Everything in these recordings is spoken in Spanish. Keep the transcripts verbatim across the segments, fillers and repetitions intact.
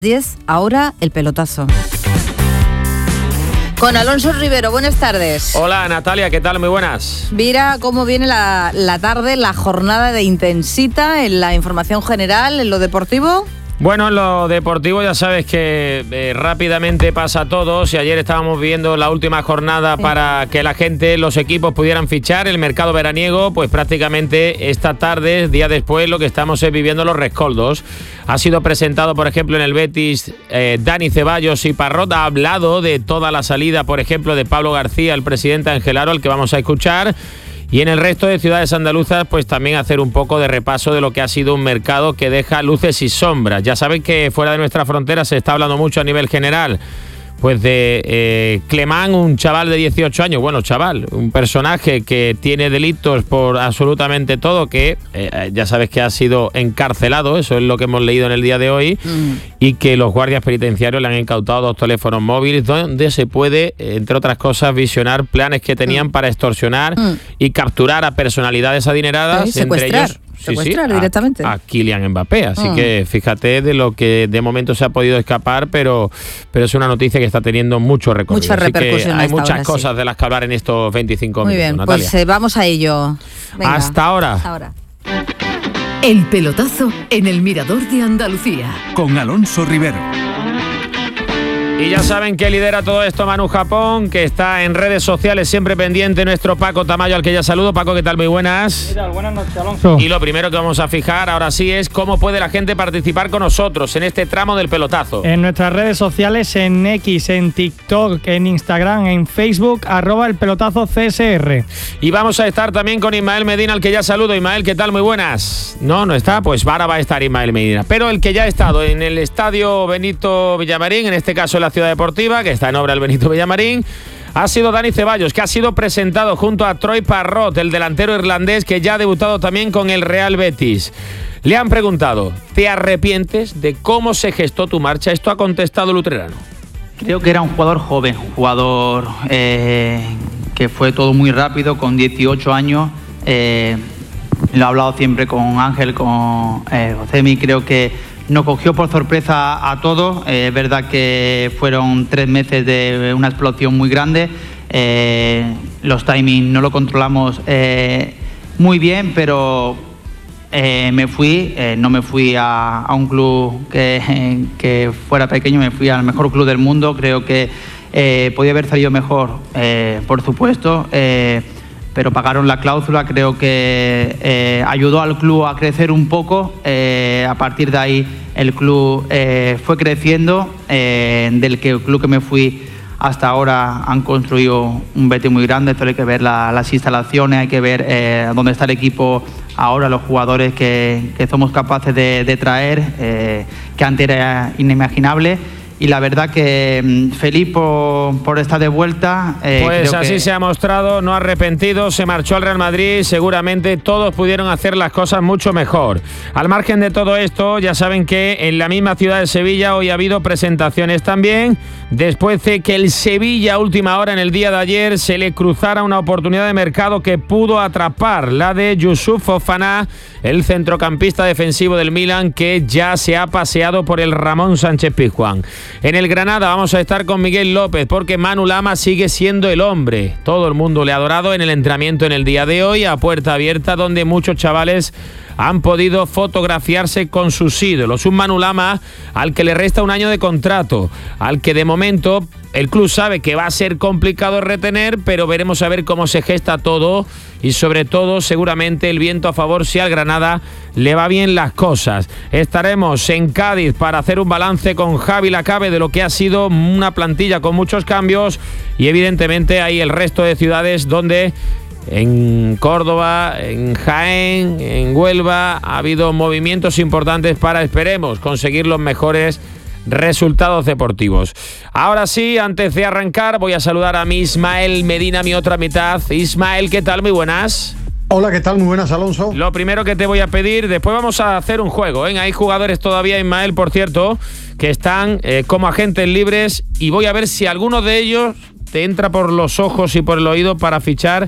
diez, ahora el pelotazo. Con Alonso Rivero, buenas tardes. Hola Natalia, ¿qué tal? Muy buenas. Mira cómo viene la, la tarde, la jornada de intensita en la información general, en lo deportivo. Bueno, en lo deportivo ya sabes que eh, rápidamente pasa todo. Si ayer estábamos viendo la última jornada sí. para que la gente, los equipos pudieran fichar el mercado veraniego, pues prácticamente esta tarde, día después, lo que estamos es viviendo los rescoldos. Ha sido presentado, por ejemplo, en el Betis, eh, Dani Ceballos y Parrot ha hablado de toda la salida, por ejemplo, de Pablo García, el presidente Angelaro, al que vamos a escuchar. Y en el resto de ciudades andaluzas, pues también hacer un poco de repaso de lo que ha sido un mercado que deja luces y sombras. Ya saben que fuera de nuestra frontera se está hablando mucho a nivel general, pues de eh, Clemán, un chaval de dieciocho años, bueno, chaval, un personaje que tiene delitos por absolutamente todo, que eh, ya sabes que ha sido encarcelado, eso es lo que hemos leído en el día de hoy, mm. y que los guardias penitenciarios le han incautado dos teléfonos móviles donde se puede, entre otras cosas, visionar planes que tenían mm. para extorsionar mm. y capturar a personalidades adineradas, sí, entre ellos... Sí, sí, a, directamente. a Kylian Mbappé, así mm. que fíjate de lo que de momento se ha podido escapar, pero, pero es una noticia que está teniendo mucho recorrido. Mucha repercusión. Hay muchas ahora, cosas sí. de las que hablar en estos veinticinco Muy minutos. Muy bien, Natalia. pues eh, vamos a ello. Venga, hasta ahora. Hasta ahora. El pelotazo en el Mirador de Andalucía. Con Alonso Rivero. Y ya saben que lidera todo esto Manu Japón, que está en redes sociales siempre pendiente, nuestro Paco Tamayo, al que ya saludo. Paco, ¿qué tal? Muy buenas. ¿Qué tal? Buenas noches, Alonso. Y lo primero que vamos a fijar ahora sí es cómo puede la gente participar con nosotros en este tramo del pelotazo. En nuestras redes sociales, en X, en TikTok, en Instagram, en Facebook, arroba el pelotazo C S R. Y vamos a estar también con Ismael Medina, al que ya saludo. Ismael, ¿qué tal? Muy buenas. No, no está, pues ahora va a estar Ismael Medina. Pero el que ya ha estado en el estadio Benito Villamarín, en este caso en la Ciudad Deportiva, que está en obra el Benito Villamarín, ha sido Dani Ceballos, que ha sido presentado junto a Troy Parrot, el delantero irlandés que ya ha debutado también con el Real Betis. Le han preguntado, ¿te arrepientes de cómo se gestó tu marcha? Esto ha contestado el utrerano. Creo que era un jugador joven, un jugador eh, que fue todo muy rápido, con dieciocho años. Eh, lo he hablado siempre con Ángel, con eh, Josemi, creo que nos cogió por sorpresa a todos. Eh, es verdad que fueron tres meses de una explosión muy grande. Eh, los timings no lo controlamos eh, muy bien, pero eh, me fui. Eh, no me fui a, a un club que, que fuera pequeño, me fui al mejor club del mundo. Creo que eh, podía haber salido mejor, eh, por supuesto. Eh, pero pagaron la cláusula, creo que eh, ayudó al club a crecer un poco. Eh, a partir de ahí el club eh, fue creciendo, eh, del que el club que me fui hasta ahora han construido un Betis muy grande. Esto hay que ver la, las instalaciones, hay que ver eh, dónde está el equipo ahora, los jugadores que, que somos capaces de, de traer, eh, que antes era inimaginable. Y la verdad que feliz por, por estar de vuelta. Eh, pues creo así que... se ha mostrado, no arrepentido, se marchó al Real Madrid. Seguramente todos pudieron hacer las cosas mucho mejor. Al margen de todo esto, ya saben que en la misma ciudad de Sevilla hoy ha habido presentaciones también. Después de que el Sevilla, a última hora en el día de ayer, se le cruzara una oportunidad de mercado que pudo atrapar, la de Youssouf Fofana, el centrocampista defensivo del Milan, que ya se ha paseado por el Ramón Sánchez Pizjuán. En el Granada vamos a estar con Miguel López, porque Manu Lama sigue siendo el hombre. Todo el mundo le ha adorado en el entrenamiento en el día de hoy, a puerta abierta, donde muchos chavales han podido fotografiarse con sus ídolos. Un Manu Lama al que le resta un año de contrato, al que de momento el club sabe que va a ser complicado retener, pero veremos a ver cómo se gesta todo y sobre todo seguramente el viento a favor si al Granada le va bien las cosas. Estaremos en Cádiz para hacer un balance con Javi Lacabe de lo que ha sido una plantilla con muchos cambios y evidentemente hay el resto de ciudades donde en Córdoba, en Jaén, en Huelva ha habido movimientos importantes para, esperemos, conseguir los mejores resultados deportivos. Ahora sí, antes de arrancar, voy a saludar a mi Ismael Medina, mi otra mitad. Ismael, ¿qué tal? Muy buenas. Hola, ¿qué tal? Muy buenas, Alonso. Lo primero que te voy a pedir, después vamos a hacer un juego, ¿eh? Hay jugadores todavía, Ismael, por cierto, que están eh, como agentes libres y voy a ver si alguno de ellos te entra por los ojos y por el oído para fichar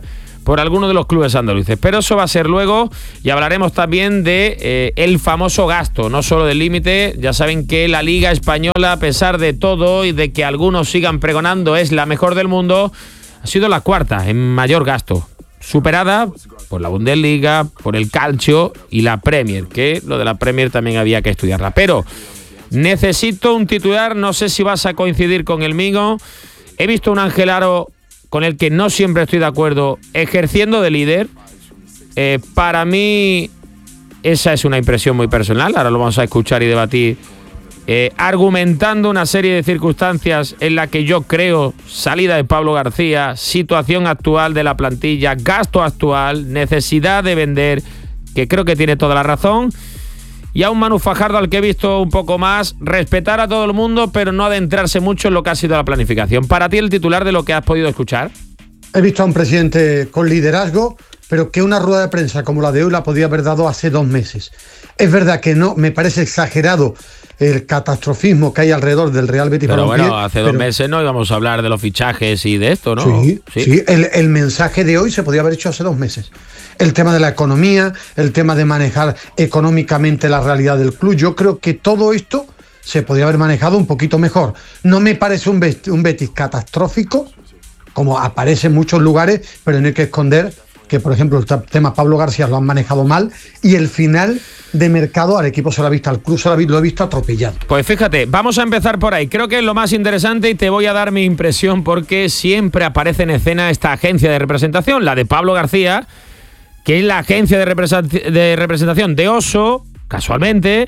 por alguno de los clubes andaluces. Pero eso va a ser luego, y hablaremos también de eh, el famoso gasto, no solo del límite. Ya saben que la Liga Española, a pesar de todo y de que algunos sigan pregonando es la mejor del mundo, ha sido la cuarta en mayor gasto, superada por la Bundesliga, por el Calcio y la Premier, que lo de la Premier también había que estudiarla. Pero necesito un titular, no sé si vas a coincidir con el mío. He visto un Ángel Aro con el que no siempre estoy de acuerdo, ejerciendo de líder. Eh, para mí, esa es una impresión muy personal, ahora lo vamos a escuchar y debatir, eh, argumentando una serie de circunstancias en la que yo creo salida de Pablo García, situación actual de la plantilla, gasto actual, necesidad de vender, que creo que tiene toda la razón. Y a un Manu Fajardo al que he visto un poco más, respetar a todo el mundo, pero no adentrarse mucho en lo que ha sido la planificación. Para ti, el titular de lo que has podido escuchar. He visto a un presidente con liderazgo, pero que una rueda de prensa como la de hoy la podía haber dado hace dos meses. Es verdad que no, me parece exagerado el catastrofismo que hay alrededor del Real Betis Pero Balompié, bueno, hace pero... dos meses no íbamos a hablar de los fichajes y de esto, ¿no? Sí, sí, sí. El, el mensaje de hoy se podía haber hecho hace dos meses. El tema de la economía, el tema de manejar económicamente la realidad del club. Yo creo que todo esto se podía haber manejado un poquito mejor. No me parece un Betis, un Betis catastrófico, como aparece en muchos lugares, pero no hay que esconder que, por ejemplo, el tema Pablo García lo han manejado mal y el final de mercado al equipo se lo ha visto, al club se lo ha visto, lo he visto atropellado. Pues fíjate, vamos a empezar por ahí. Creo que es lo más interesante y te voy a dar mi impresión porque siempre aparece en escena esta agencia de representación, la de Pablo García, que es la agencia de, represent- de representación de Oso, casualmente,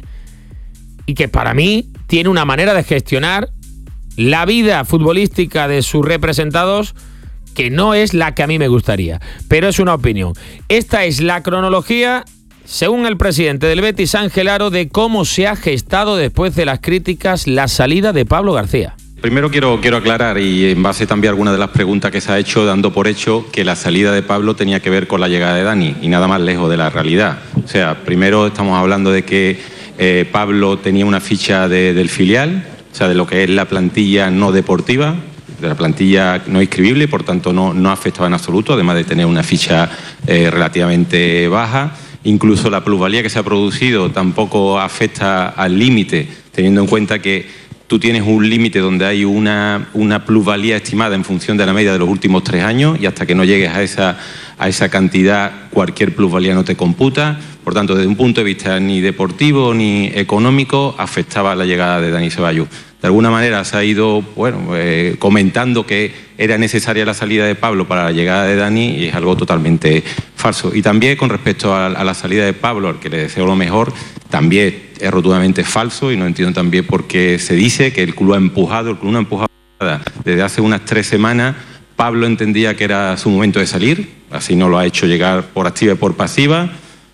y que para mí tiene una manera de gestionar la vida futbolística de sus representados que no es la que a mí me gustaría, pero es una opinión. Esta es la cronología, según el presidente del Betis, Ángel Aro, de cómo se ha gestado después de las críticas la salida de Pablo García. Primero quiero, quiero aclarar, y en base también a algunas de las preguntas que se ha hecho, dando por hecho que la salida de Pablo tenía que ver con la llegada de Dani, y nada más lejos de la realidad. O sea, primero estamos hablando de que eh, Pablo tenía una ficha de, del filial, o sea, de lo que es la plantilla no deportiva, de la plantilla no inscribible, por tanto no, no afectaba en absoluto, además de tener una ficha eh, relativamente baja. Incluso la plusvalía que se ha producido tampoco afecta al límite, teniendo en cuenta que tú tienes un límite donde hay una, una plusvalía estimada en función de la media de los últimos tres años y hasta que no llegues a esa, a esa cantidad cualquier plusvalía no te computa. Por tanto, desde un punto de vista ni deportivo ni económico afectaba la llegada de Dani Ceballos. De alguna manera se ha ido bueno, eh, comentando que era necesaria la salida de Pablo para la llegada de Dani y es algo totalmente falso. Y también con respecto a, a la salida de Pablo, al que le deseo lo mejor, también es rotundamente falso y no entiendo también por qué se dice que el club ha empujado, el club no ha empujado nada. Desde hace unas tres semanas Pablo entendía que era su momento de salir, así no lo ha hecho llegar por activa y por pasiva,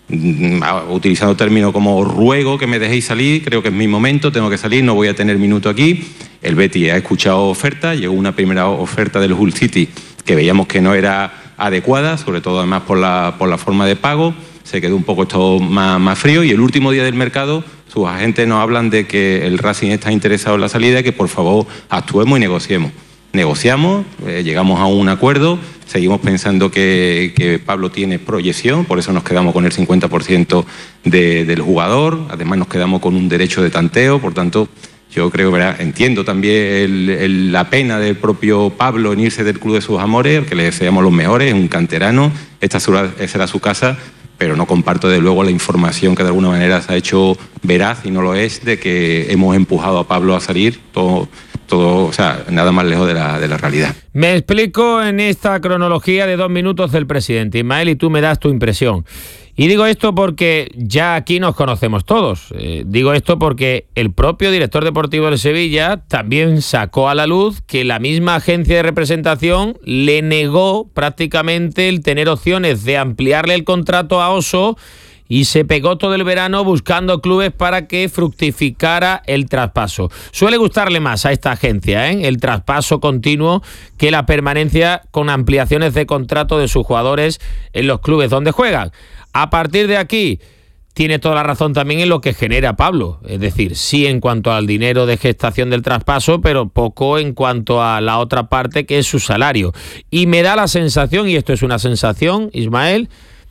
utilizando términos como ruego que me dejéis salir, creo que es mi momento, tengo que salir, no voy a tener minuto aquí. El Betis ha escuchado ofertas, llegó una primera oferta del Hull City que veíamos que no era adecuada, sobre todo además por la, por la forma de pago, se quedó un poco esto más, más frío y el último día del mercado sus agentes nos hablan de que el Racing está interesado en la salida y que por favor actuemos y negociemos. Negociamos, eh, llegamos a un acuerdo, seguimos pensando que, que Pablo tiene proyección, por eso nos quedamos con el cincuenta por ciento de, del jugador, además nos quedamos con un derecho de tanteo, por tanto yo creo, ¿verdad? Entiendo también el, el, la pena del propio Pablo en irse del club de sus amores, al que le deseamos los mejores, es un canterano, esta será su casa, pero no comparto de luego la información que de alguna manera se ha hecho veraz y no lo es, de que hemos empujado a Pablo a salir, todo... Todo, o sea, nada más lejos de la, de la realidad. Me explico en esta cronología de dos minutos del presidente, Ismael, y tú me das tu impresión. Y digo esto porque ya aquí nos conocemos todos. Eh, digo esto porque el propio director deportivo de Sevilla también sacó a la luz que la misma agencia de representación le negó prácticamente el tener opciones de ampliarle el contrato a Oso y se pegó todo el verano buscando clubes para que fructificara el traspaso. Suele gustarle más a esta agencia, ¿eh? el traspaso continuo que la permanencia con ampliaciones de contrato de sus jugadores en los clubes donde juegan. A partir de aquí, tiene toda la razón también en lo que genera Pablo. Es decir, sí en cuanto al dinero de gestación del traspaso, pero poco en cuanto a la otra parte, que es su salario. Y me da la sensación, y esto es una sensación, Ismael,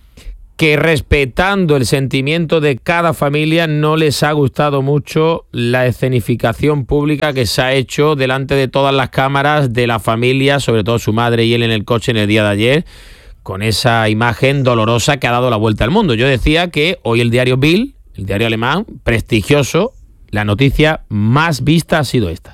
que respetando el sentimiento de cada familia, no les ha gustado mucho la escenificación pública que se ha hecho delante de todas las cámaras de la familia, sobre todo su madre y él en el coche en el día de ayer, con esa imagen dolorosa que ha dado la vuelta al mundo. Yo decía que hoy el diario Bild, el diario alemán, prestigioso, la noticia más vista ha sido esta.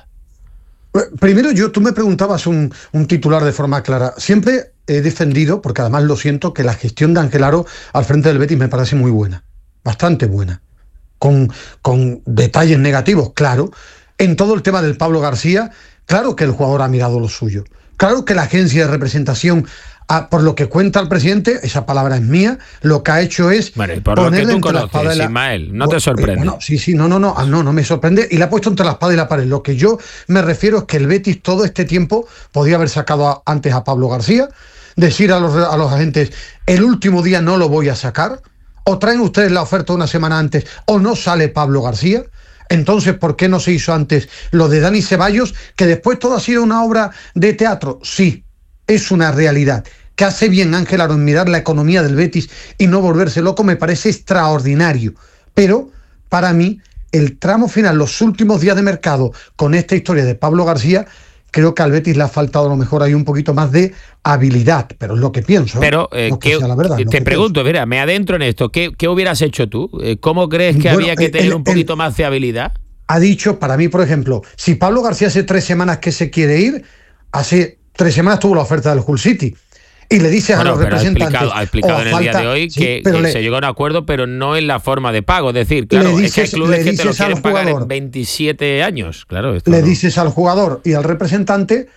Primero, yo, tú me preguntabas un, un titular de forma clara. Siempre he defendido, porque además lo siento, que la gestión de Ángel Aro al frente del Betis me parece muy buena, bastante buena, con, con detalles negativos, claro. En todo el tema del Pablo García, claro que el jugador ha mirado lo suyo. Claro que la agencia de representación, Ah, por lo que cuenta el presidente, esa palabra es mía, lo que ha hecho es bueno, y por lo que tú conoces, la... Ismael, no te sorprende. Bueno, sí, sí, no, no, no, no, no me sorprende y le ha puesto entre la espada y la pared. Lo que yo me refiero es que el Betis todo este tiempo podía haber sacado a, antes a Pablo García, decir a los, a los agentes, el último día no lo voy a sacar, o traen ustedes la oferta una semana antes, o no sale Pablo García. Entonces, ¿por qué no se hizo antes lo de Dani Ceballos? Que después todo ha sido una obra de teatro. Sí, es una realidad. Que hace bien Ángel Aro en mirar la economía del Betis y no volverse loco, me parece extraordinario. Pero, para mí, el tramo final, los últimos días de mercado, con esta historia de Pablo García, creo que al Betis le ha faltado a lo mejor ahí un poquito más de habilidad, pero es lo que pienso. Pero, eh, no que, la verdad, te pregunto, pienso. Mira, me adentro en esto, ¿qué, qué hubieras hecho tú? ¿Cómo crees que bueno, había que tener el, un poquito el, más de habilidad? Ha dicho, para mí, por ejemplo, si Pablo García hace tres semanas que se quiere ir, hace tres semanas tuvo la oferta del Hull City. Y le dices bueno, a los representantes... Ha explicado, ha explicado en el falta, día de hoy sí, que, que le, se llegó a un acuerdo, pero no en la forma de pago. Es decir, claro, dices, es que hay clubes que te lo quieren pagar en veintisiete años. Claro, esto le no. dices al jugador y al representante,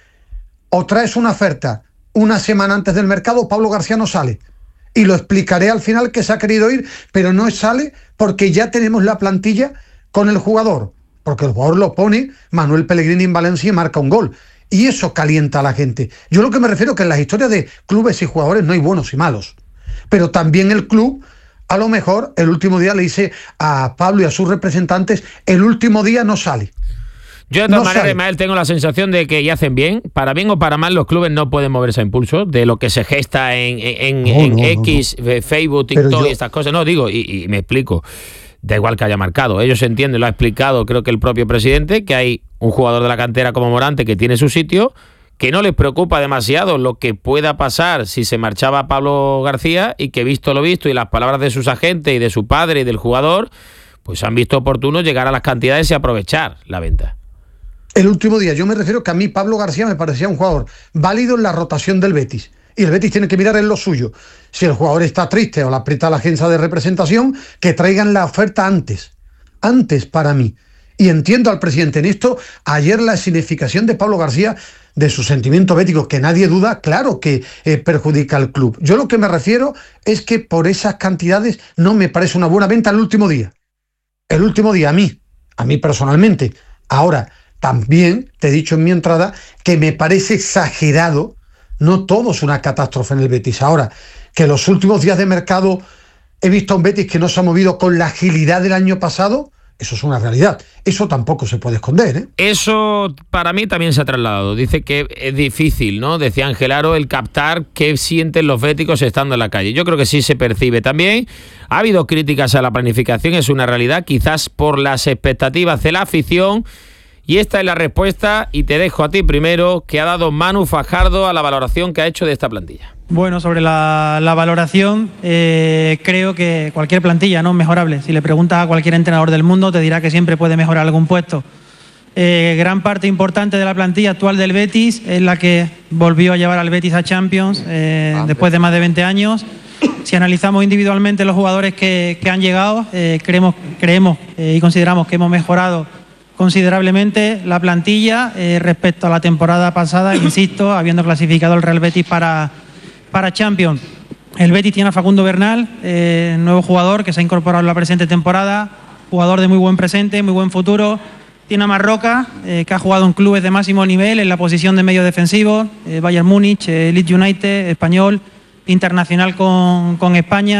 o traes una oferta una semana antes del mercado, Pablo García no sale. Y lo explicaré al final que se ha querido ir, pero no sale porque ya tenemos la plantilla con el jugador. Porque el jugador lo pone, Manuel Pellegrini en Valencia y marca un gol. Y eso calienta a la gente. Yo lo que me refiero es que en las historias de clubes y jugadores no hay buenos y malos. Pero también el club, a lo mejor, el último día le dice a Pablo y a sus representantes, el último día no sale. Yo de todas no maneras, Ismael, tengo la sensación de que ya hacen bien. Para bien o para mal, los clubes no pueden moverse a impulso de lo que se gesta en, en, no, en no, X, no, no. Facebook, TikTok yo... y estas cosas. No, digo, y, y me explico. Da igual que haya marcado. Ellos entienden, lo ha explicado creo que el propio presidente, que hay un jugador de la cantera como Morante que tiene su sitio, que no les preocupa demasiado lo que pueda pasar si se marchaba Pablo García y que visto lo visto y las palabras de sus agentes y de su padre y del jugador, pues han visto oportuno llegar a las cantidades y aprovechar la venta. El último día, yo me refiero que a mí Pablo García me parecía un jugador válido en la rotación del Betis. Y el Betis tiene que mirar en lo suyo. Si el jugador está triste o le aprieta la agencia de representación, que traigan la oferta antes. Antes para mí. Y entiendo al presidente en esto. Ayer la significación de Pablo García, de su sentimiento bético, que nadie duda, claro que eh, perjudica al club. Yo lo que me refiero es que por esas cantidades no me parece una buena venta el último día. El último día a mí, a mí personalmente. Ahora, también te he dicho en mi entrada que me parece exagerado. No todo es una catástrofe en el Betis. Ahora, que los últimos días de mercado he visto a un Betis que no se ha movido con la agilidad del año pasado, eso es una realidad. Eso tampoco se puede esconder, ¿eh? Eso para mí también se ha trasladado. Dice que es difícil, ¿no? Decía Ángel Aro, el captar qué sienten los béticos estando en la calle. Yo creo que sí se percibe también. Ha habido críticas a la planificación, es una realidad, quizás por las expectativas de la afición. Y esta es la respuesta, y te dejo a ti primero, que ha dado Manu Fajardo a la valoración que ha hecho de esta plantilla. Bueno, sobre la, la valoración, eh, creo que cualquier plantilla no es mejorable. Si le preguntas a cualquier entrenador del mundo, te dirá que siempre puede mejorar algún puesto. Eh, gran parte importante de la plantilla actual del Betis es la que volvió a llevar al Betis a Champions eh, después de más de veinte años. Si analizamos individualmente los jugadores que, que han llegado, eh, creemos, creemos eh, y consideramos que hemos mejorado considerablemente la plantilla eh, respecto a la temporada pasada, insisto, habiendo clasificado el Real Betis para, para Champions. El Betis tiene a Facundo Bernal, eh, nuevo jugador que se ha incorporado en la presente temporada, jugador de muy buen presente, muy buen futuro. Tiene a Marroca, eh, que ha jugado en clubes de máximo nivel en la posición de medio defensivo, eh, Bayern Múnich, eh, Leeds United, Español, internacional con, con España.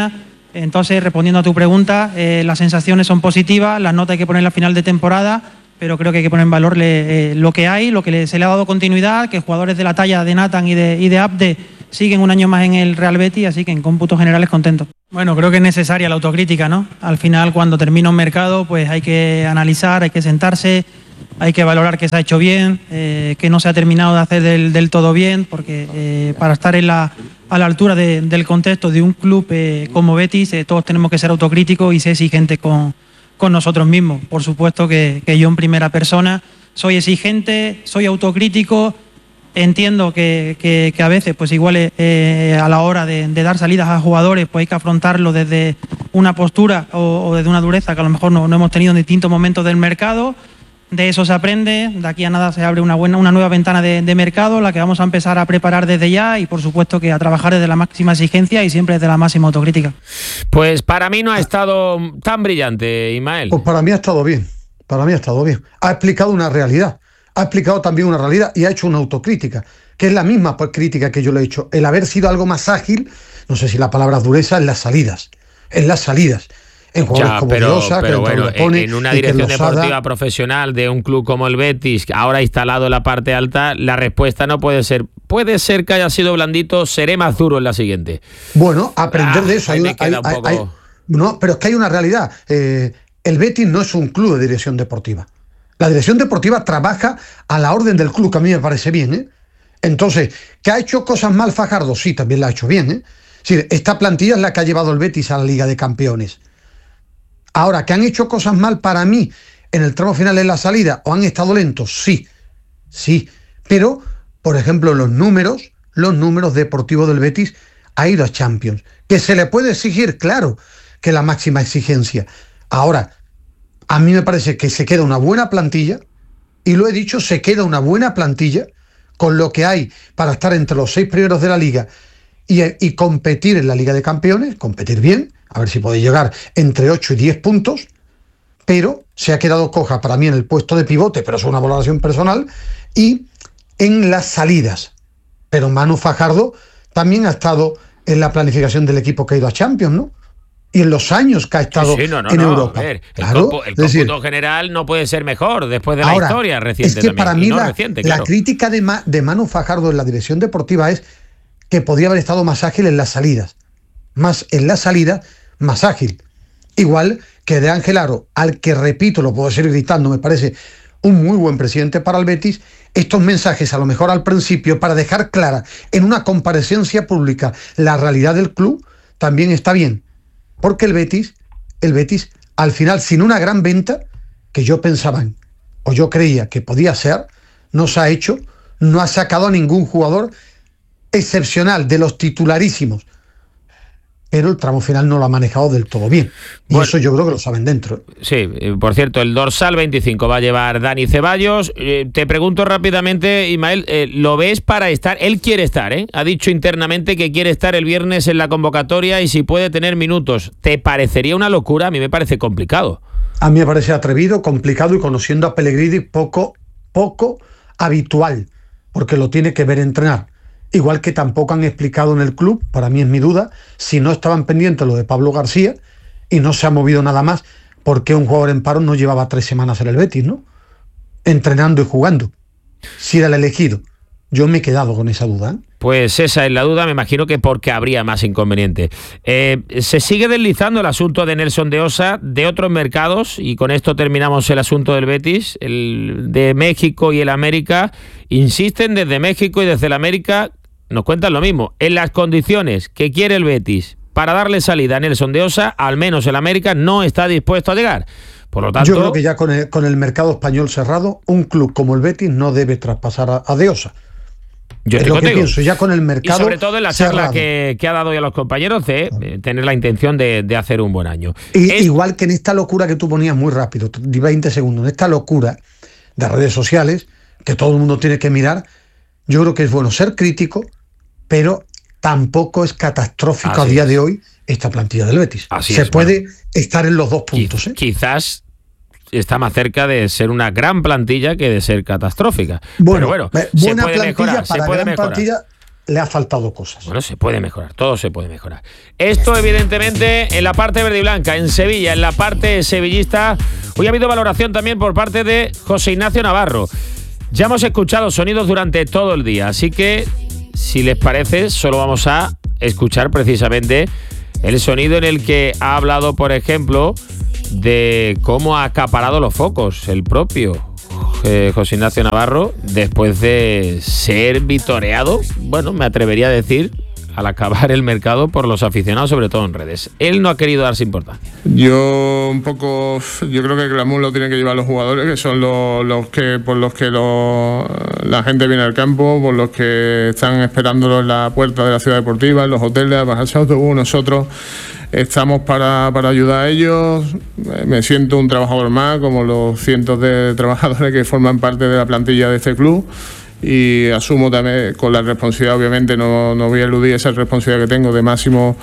Entonces, respondiendo a tu pregunta, eh, las sensaciones son positivas, las notas hay que poner a final de temporada, pero creo que hay que poner en valor le, eh, lo que hay, lo que le, se le ha dado continuidad, que jugadores de la talla de Nathan y de, y de Abde siguen un año más en el Real Betis, así que en cómputos generales contento. Bueno, creo que es necesaria la autocrítica, ¿no? Al final, cuando termina un mercado, pues hay que analizar, hay que sentarse, hay que valorar que se ha hecho bien, eh, que no se ha terminado de hacer del, del todo bien, porque eh, para estar en la, a la altura de, del contexto de un club eh, como Betis, eh, todos tenemos que ser autocríticos y ser exigentes con, con nosotros mismos. Por supuesto que, que yo en primera persona soy exigente, soy autocrítico. Entiendo que, que, que a veces, pues igual eh, a la hora de, de dar salidas a jugadores, pues hay que afrontarlo desde una postura o, o desde una dureza que a lo mejor no, no hemos tenido en distintos momentos del mercado. De eso se aprende, de aquí a nada se abre una buena, una nueva ventana de, de mercado, la que vamos a empezar a preparar desde ya y por supuesto que a trabajar desde la máxima exigencia y siempre desde la máxima autocrítica. Pues para mí no ha estado tan brillante, Ismael. Pues para mí ha estado bien, para mí ha estado bien. Ha explicado una realidad. Ha explicado también una realidad y ha hecho una autocrítica, que es la misma pues, crítica que yo le he hecho. El haber sido algo más ágil, no sé si la palabra es dureza, en las salidas. En las salidas. En jugadores ya, como pero, Diosa, pero que bueno, lo pone, en una y que dirección Losada... deportiva profesional de un club como el Betis, ahora instalado en la parte alta, la respuesta no puede ser, puede ser que haya sido blandito, seré más duro en la siguiente. Bueno, aprender ah, de eso. Hay una, hay, un poco... hay, no, pero es que hay una realidad. Eh, el Betis no es un club de dirección deportiva. La dirección deportiva trabaja a la orden del club, que a mí me parece bien, ¿eh? Entonces, ¿que ha hecho cosas mal Fajardo? Sí, también la ha hecho bien, ¿eh? Sí, esta plantilla es la que ha llevado el Betis a la Liga de Campeones. Ahora, ¿que han hecho cosas mal para mí en el tramo final en la salida o han estado lentos? Sí, sí. Pero, por ejemplo, los números, los números deportivos del Betis ha ido a Champions. ¿Que se le puede exigir? Claro, que la máxima exigencia. Ahora, a mí me parece que se queda una buena plantilla, y lo he dicho, se queda una buena plantilla con lo que hay para estar entre los seis primeros de la Liga y, y competir en la Liga de Campeones, competir bien, a ver si puede llegar entre ocho y diez puntos, pero se ha quedado coja para mí en el puesto de pivote, pero es una valoración personal, y en las salidas. Pero Manu Fajardo también ha estado en la planificación del equipo que ha ido a Champions, ¿no? Y en los años que ha estado sí, sí, no, no, en no, Europa. A ver, claro, el cómputo, el cómputo decir, general no puede ser mejor después de la ahora, historia reciente. Es que también, para mí no la, reciente, la claro. crítica de, Ma, de Manu Fajardo en la dirección deportiva es que podía haber estado más ágil en las salidas. Más en las salidas, más ágil. Igual que de Ángel Aro, al que repito, lo puedo seguir gritando, me parece un muy buen presidente para el Betis, estos mensajes a lo mejor al principio para dejar clara en una comparecencia pública la realidad del club, también está bien. Porque el Betis, el Betis, al final, sin una gran venta, que yo pensaba, o yo creía que podía ser, no se ha hecho, no ha sacado a ningún jugador excepcional de los titularísimos. Pero el tramo final no lo ha manejado del todo bien. Y bueno, eso yo creo que lo saben dentro. Sí, por cierto, el dorsal veinticinco va a llevar Dani Ceballos. Eh, te pregunto rápidamente, Ismael, eh, ¿lo ves para estar? Él quiere estar, ¿eh? Ha dicho internamente que quiere estar el viernes en la convocatoria y si puede tener minutos. ¿Te parecería una locura? A mí me parece complicado. A mí me parece atrevido, complicado y conociendo a Pellegrini poco, poco habitual, porque lo tiene que ver entrenar. Igual que tampoco han explicado en el club, para mí es mi duda, si no estaban pendientes lo de Pablo García y no se ha movido nada más, porque un jugador en paro no llevaba tres semanas en el Betis, ¿no? Entrenando y jugando. Si era el elegido. Yo me he quedado con esa duda, ¿eh? Pues esa es la duda, me imagino que porque habría más inconveniente. Eh, se sigue deslizando el asunto de Nelson de Osa de otros mercados, y con esto terminamos el asunto del Betis, el de México y el América. Insisten desde México y desde el América, nos cuentan lo mismo, en las condiciones que quiere el Betis para darle salida a Nelson de Osa, al menos el América no está dispuesto a llegar. Por lo tanto, yo creo que ya con el, con el mercado español cerrado, un club como el Betis no debe traspasar a, a de Osa. Yo es estoy lo contigo. que pienso, ya con el mercado y sobre todo en la cerrado. charla que, que ha dado ya a los compañeros de eh, tener la intención de, de hacer un buen año. Y, es... Igual que en esta locura que tú ponías muy rápido, veinte segundos, en esta locura de redes sociales, que todo el mundo tiene que mirar, yo creo que es bueno ser crítico, pero tampoco es catastrófico Así a día es. de hoy esta plantilla del Betis. Así Se es, puede bueno. estar en los dos puntos. ¿eh? Quizás está más cerca de ser una gran plantilla que de ser catastrófica. Bueno, Pero bueno, buena se puede plantilla mejorar, para se puede gran mejorar. plantilla. le ha faltado cosas. Bueno, se puede mejorar, todo se puede mejorar. Esto, evidentemente, en la parte verde y blanca, en Sevilla, en la parte sevillista. Hoy ha habido valoración también por parte de José Ignacio Navarro. Ya hemos escuchado sonidos durante todo el día, así que, si les parece, solo vamos a escuchar precisamente el sonido en el que ha hablado, por ejemplo, de cómo ha acaparado los focos el propio eh, José Ignacio Navarro después de ser vitoreado, bueno, me atrevería a decir, al acabar el mercado por los aficionados, sobre todo en redes. Él no ha querido darse importancia. Yo un poco, yo creo que el glamour lo tienen que llevar los jugadores, que son los, los que por los que los, la gente viene al campo, por los que están esperándolo en la puerta de la ciudad deportiva, en los hoteles, a bajarse autobús. Nosotros estamos para, para ayudar a ellos. Me siento un trabajador más, como los cientos de trabajadores que forman parte de la plantilla de este club. Y asumo también con la responsabilidad, obviamente no, no voy a eludir esa responsabilidad que tengo de máximo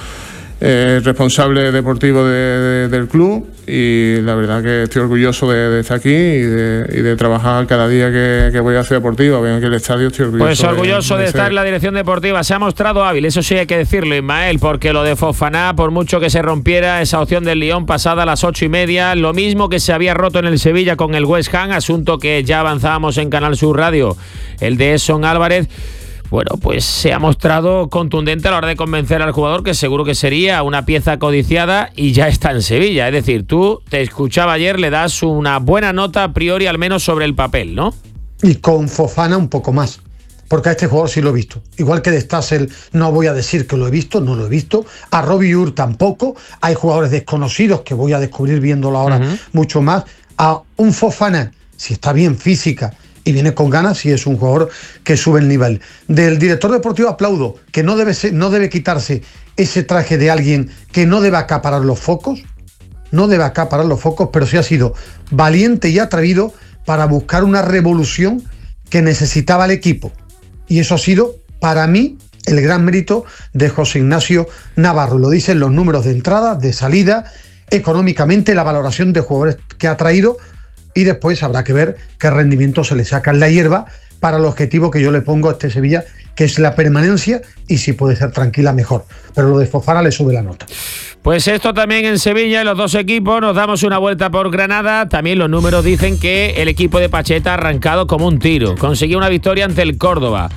eh, responsable deportivo de, de, del club, y la verdad que estoy orgulloso de, de estar aquí y de, y de trabajar cada día que, que voy a Ciudad Deportiva. Vengo aquí al estadio, estoy orgulloso. Pues orgulloso de, de, de estar ser. en la dirección deportiva. Se ha mostrado hábil, eso sí hay que decirlo, Ismael, porque lo de Fofana, por mucho que se rompiera esa opción del Lyon pasada a las ocho y media, lo mismo que se había roto en el Sevilla con el West Ham, asunto que ya avanzábamos en Canal Sur Radio, el de Edson Álvarez. Bueno, pues se ha mostrado contundente a la hora de convencer al jugador, que seguro que sería una pieza codiciada, y ya está en Sevilla. Es decir, tú, te escuchaba ayer, le das una buena nota a priori, al menos sobre el papel, ¿no? Y con Fofana un poco más, porque a este jugador sí lo he visto. Igual que de Stassel no voy a decir que lo he visto, no lo he visto. A Robbie Ur tampoco. Hay jugadores desconocidos que voy a descubrir viéndolo ahora uh-huh. mucho más. A un Fofana, si está bien física y viene con ganas, y es un jugador que sube el nivel. Del director deportivo aplaudo que no debe ser, no debe quitarse ese traje de alguien que no debe acaparar los focos, no debe acaparar los focos, pero sí ha sido valiente y atrevido para buscar una revolución que necesitaba el equipo. Y eso ha sido, para mí, el gran mérito de José Ignacio Navarro. Lo dicen los números de entrada, de salida, económicamente, la valoración de jugadores que ha traído, y después habrá que ver qué rendimiento se le saca en la hierba para el objetivo que yo le pongo a este Sevilla, que es la permanencia, y si puede ser tranquila, mejor. Pero lo de Fofana le sube la nota. Pues esto también en Sevilla, en los dos equipos. Nos damos una vuelta por Granada. También los números dicen que el equipo de Pacheta ha arrancado como un tiro. Consiguió una victoria ante el Córdoba.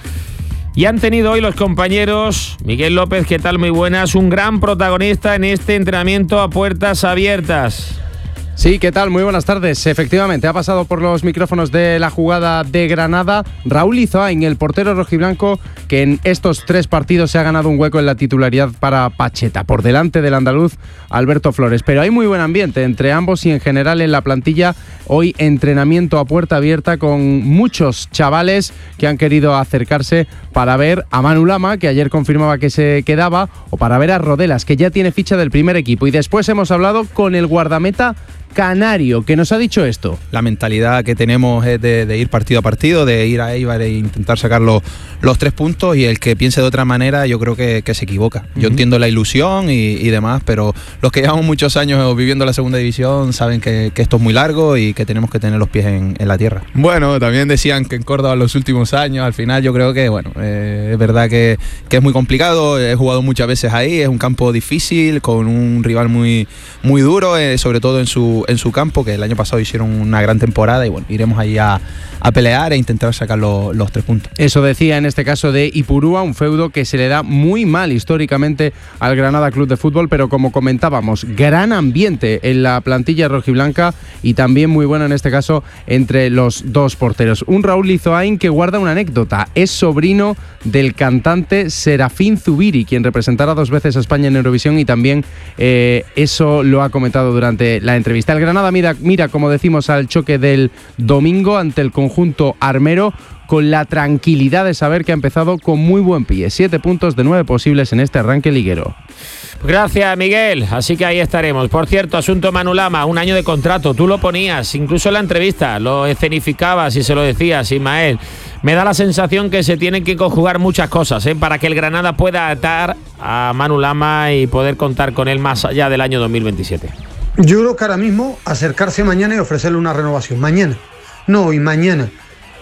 Y han tenido hoy los compañeros, Miguel López, ¿qué tal? Muy buenas. Un gran protagonista en este entrenamiento a puertas abiertas. Sí, ¿qué tal? Muy buenas tardes. Efectivamente, ha pasado por los micrófonos de La Jugada de Granada Raúl Izoain, el portero rojiblanco, que en estos tres partidos se ha ganado un hueco en la titularidad para Pacheta, por delante del andaluz Alberto Flores. Pero hay muy buen ambiente entre ambos y en general en la plantilla. Hoy entrenamiento a puerta abierta con muchos chavales que han querido acercarse para ver a Manu Lama, que ayer confirmaba que se quedaba, o para ver a Rodelas, que ya tiene ficha del primer equipo. Y después hemos hablado con el guardameta canario, que nos ha dicho esto. La mentalidad que tenemos es de, de ir partido a partido, de ir a Eibar e intentar sacar los, los tres puntos, y el que piense de otra manera yo creo que, que se equivoca. Yo uh-huh. entiendo la ilusión y, y demás, pero los que llevamos muchos años viviendo la segunda división saben que, que esto es muy largo y que tenemos que tener los pies en, en la tierra. Bueno, también decían que en Córdoba los últimos años, al final yo creo que, bueno, eh, es verdad que, que es muy complicado. He jugado muchas veces ahí, es un campo difícil, con un rival muy, muy duro, eh, sobre todo en su en su campo, que el año pasado hicieron una gran temporada, y bueno, iremos ahí a, a pelear e intentar sacar lo, los tres puntos. Eso decía en este caso de Ipurúa, un feudo que se le da muy mal históricamente al Granada Club de Fútbol, pero como comentábamos, gran ambiente en la plantilla rojiblanca y también muy bueno en este caso entre los dos porteros. Un Raúl Izoain que guarda una anécdota, es sobrino del cantante Serafín Zubiri, quien representará dos veces a España en Eurovisión, y también eh, eso lo ha comentado durante la entrevista. El Granada mira, mira, como decimos, al choque del domingo ante el conjunto armero con la tranquilidad de saber que ha empezado con muy buen pie. Siete puntos de nueve posibles en este arranque liguero. Gracias, Miguel. Así que ahí estaremos. Por cierto, asunto Manu Lama, un año de contrato. Tú lo ponías, incluso en la entrevista, lo escenificabas y se lo decías, Ismael. Me da la sensación que se tienen que conjugar muchas cosas ¿eh? para que el Granada pueda atar a Manu Lama y poder contar con él más allá del año dos mil veintisiete. Yo creo que ahora mismo acercarse mañana y ofrecerle una renovación. Mañana. No, y mañana.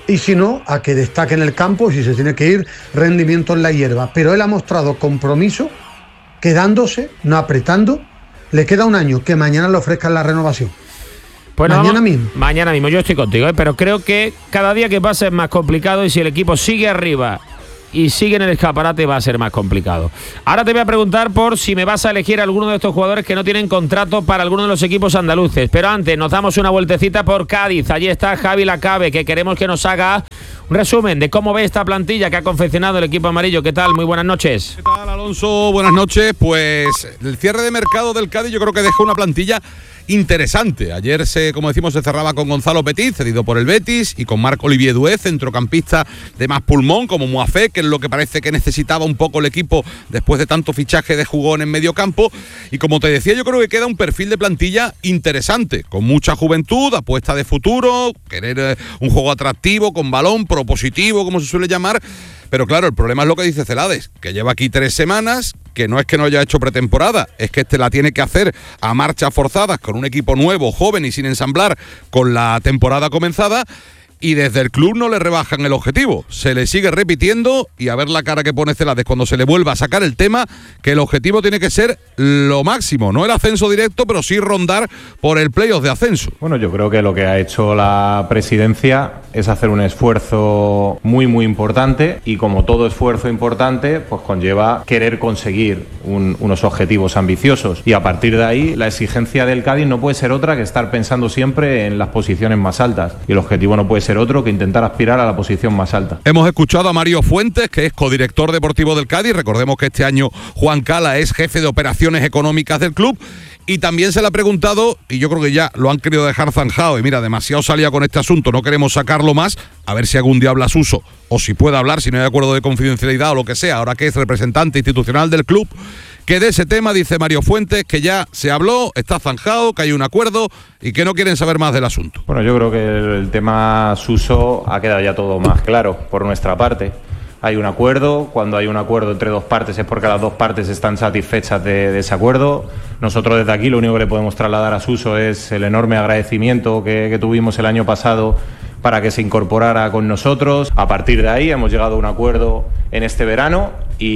y si no, a que destaque en el campo, si se tiene que ir, rendimiento en la hierba. Pero él ha mostrado compromiso, quedándose, no apretando. Le queda un año, que mañana le ofrezcan la renovación. Pues mañana vamos, mismo. Mañana mismo, yo estoy contigo, ¿eh? Pero creo que cada día que pasa es más complicado y si el equipo sigue arriba y sigue en el escaparate va a ser más complicado. Ahora te voy a preguntar por si me vas a elegir a alguno de estos jugadores que no tienen contrato para alguno de los equipos andaluces. Pero antes nos damos una vueltecita por Cádiz. Allí está Javi Lacabe, que queremos que nos haga un resumen de cómo ve esta plantilla que ha confeccionado el equipo amarillo. ¿Qué tal? Muy buenas noches. ¿Qué tal, Alonso? Buenas noches. Pues el cierre de mercado del Cádiz yo creo que dejó una plantilla interesante. Ayer, se, como decimos, se cerraba con Gonzalo Petit, cedido por el Betis, y con Marc-Olivier Doué, centrocampista de más pulmón, como Moafé, que es lo que parece que necesitaba un poco el equipo después de tanto fichaje de jugón en medio campo. Y como te decía, yo creo que queda un perfil de plantilla interesante, con mucha juventud, apuesta de futuro, querer eh, un juego atractivo, con balón, propositivo, como se suele llamar. Pero claro, el problema es lo que dice Celades, que lleva aquí tres semanas, que no es que no haya hecho pretemporada, es que este la tiene que hacer a marchas forzadas con un equipo nuevo, joven y sin ensamblar, con la temporada comenzada. Y desde el club no le rebajan el objetivo, se le sigue repitiendo, y a ver la cara que pone Celades cuando se le vuelva a sacar el tema, que el objetivo tiene que ser lo máximo, no el ascenso directo, pero sí rondar por el playoff de ascenso. Bueno, yo creo que lo que ha hecho la presidencia es hacer un esfuerzo muy muy importante, y como todo esfuerzo importante, pues conlleva querer conseguir un, unos objetivos ambiciosos, y a partir de ahí la exigencia del Cádiz no puede ser otra que estar pensando siempre en las posiciones más altas, y el objetivo no puede ser otro que intentar aspirar a la posición más alta. Hemos escuchado a Mario Fuentes, que es codirector deportivo del Cádiz. Recordemos que este año Juan Cala es jefe de operaciones económicas del club, y también se le ha preguntado, y yo creo que ya lo han querido dejar zanjado, y mira, demasiado salía con este asunto, no queremos sacarlo más, a ver si algún día habla Suso, o si puede hablar, si no hay acuerdo de confidencialidad o lo que sea, ahora que es representante institucional del club, que de ese tema dice Mario Fuentes que ya se habló, está zanjado, que hay un acuerdo y que no quieren saber más del asunto. Bueno, yo creo que el tema Suso ha quedado ya todo más claro por nuestra parte. Hay un acuerdo, cuando hay un acuerdo entre dos partes es porque las dos partes están satisfechas de, de ese acuerdo. Nosotros desde aquí lo único que le podemos trasladar a Suso es el enorme agradecimiento que, que tuvimos el año pasado para que se incorporara con nosotros. A partir de ahí hemos llegado a un acuerdo en este verano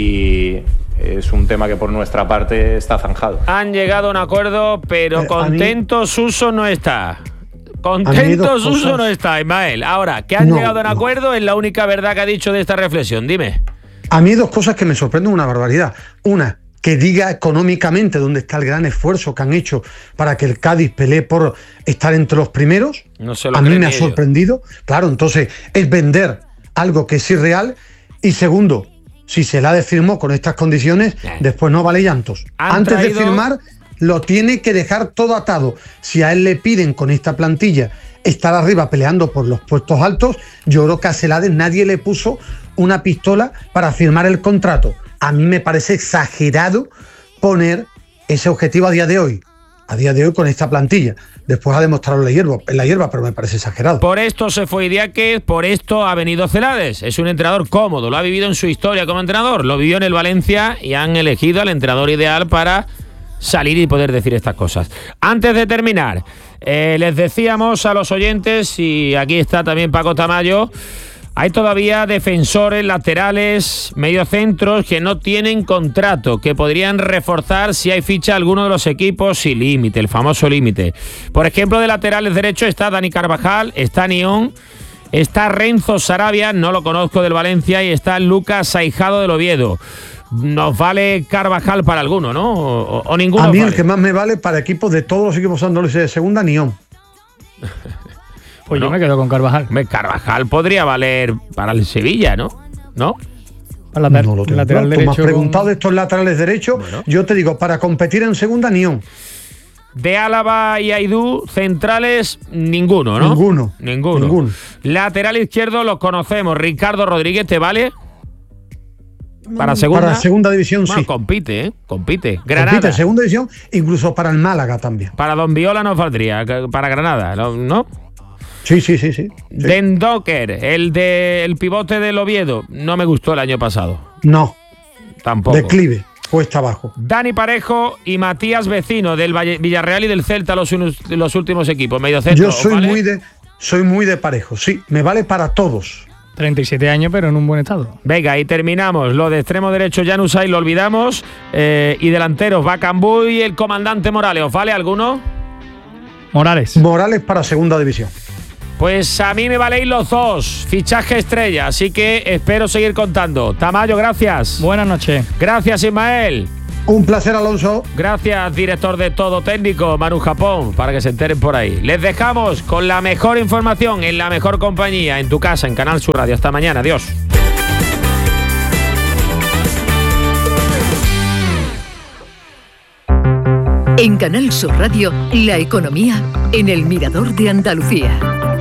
y es un tema que por nuestra parte está zanjado. Han llegado a un acuerdo, pero Eh, contento mí- Suso no está. A mí Contento dos Suso cosas. no está, Ismael. Ahora, que han No, llegado a un no. acuerdo es la única verdad que ha dicho de esta reflexión. Dime. A mí hay dos cosas que me sorprenden una barbaridad. Una, que diga económicamente dónde está el gran esfuerzo que han hecho para que el Cádiz pelee por estar entre los primeros. No se lo A mí creen me ha ni ellos. sorprendido. Claro, entonces es vender algo que es irreal. Y segundo, si se la firmó con estas condiciones, después no vale llantos. Han Antes traído- de firmar, lo tiene que dejar todo atado. Si a él le piden con esta plantilla estar arriba peleando por los puestos altos, yo creo que a Celades nadie le puso una pistola para firmar el contrato. A mí me parece exagerado poner ese objetivo a día de hoy. A día de hoy con esta plantilla. Después ha demostrado en la hierba, en la hierba, pero me parece exagerado. Por esto se fue Idiáquez, por esto ha venido Celades. Es un entrenador cómodo, lo ha vivido en su historia como entrenador, lo vivió en el Valencia y han elegido al entrenador ideal para salir y poder decir estas cosas. Antes de terminar, eh, les decíamos a los oyentes, y aquí está también Paco Tamayo, hay todavía defensores, laterales, mediocentros que no tienen contrato, que podrían reforzar si hay ficha alguno de los equipos y límite, el famoso límite. Por ejemplo, de laterales derechos está Dani Carvajal, está Nión, está Renzo Sarabia, no lo conozco, del Valencia, y está Lucas Aijado del Oviedo. Nos vale Carvajal para alguno, ¿no? O, o ninguno. A mí vale. el que más me vale para equipos de todos los equipos andaluces de segunda, Nión. Pues yo me quedo con Carvajal. Hombre, Carvajal podría valer para el Sevilla, ¿no? ¿No? Para later- No lo tengo lateral claro. Tú me has derecho preguntado con- de estos laterales derechos. Bueno. Yo te digo, para competir en segunda, Nión. De Álava y Aidú, centrales, ninguno, ¿no? Ninguno. Ninguno. Ninguno. Lateral izquierdo los conocemos. Ricardo Rodríguez, ¿te vale? Para segunda. Para segunda división, Bueno, sí. compite, ¿eh? Compite. Granada. Compite en segunda división, incluso para el Málaga también. Para Don Viola nos valdría. Para Granada, ¿no? ¿No? Sí, sí, sí, sí. sí. Den Docker, el de el pivote del Oviedo, no me gustó el año pasado. No, Tampoco. declive, cuesta abajo. Dani Parejo y Matías Vecino del Valle- Villarreal y del Celta, los, unos- los últimos equipos. Medio centro, Yo soy ¿vale? muy de soy muy de parejo, sí, me vale para todos. treinta y siete años, pero en un buen estado. Venga, y terminamos. Lo de extremo derecho Januzaj lo olvidamos. Eh, y delanteros, Bakambu y el comandante Morales. ¿Os vale alguno? Morales. Morales para segunda división. Pues a mí me valéis los dos. Fichaje estrella, así que espero seguir contando. Tamayo, gracias. Buenas noches. Gracias, Ismael. Un placer, Alonso. Gracias, director de Todo Técnico, Manu Japón, para que se enteren por ahí. Les dejamos con la mejor información, en la mejor compañía, en tu casa, en Canal Sur Radio. Hasta mañana, adiós. En Canal Sur Radio, la economía en el Mirador de Andalucía.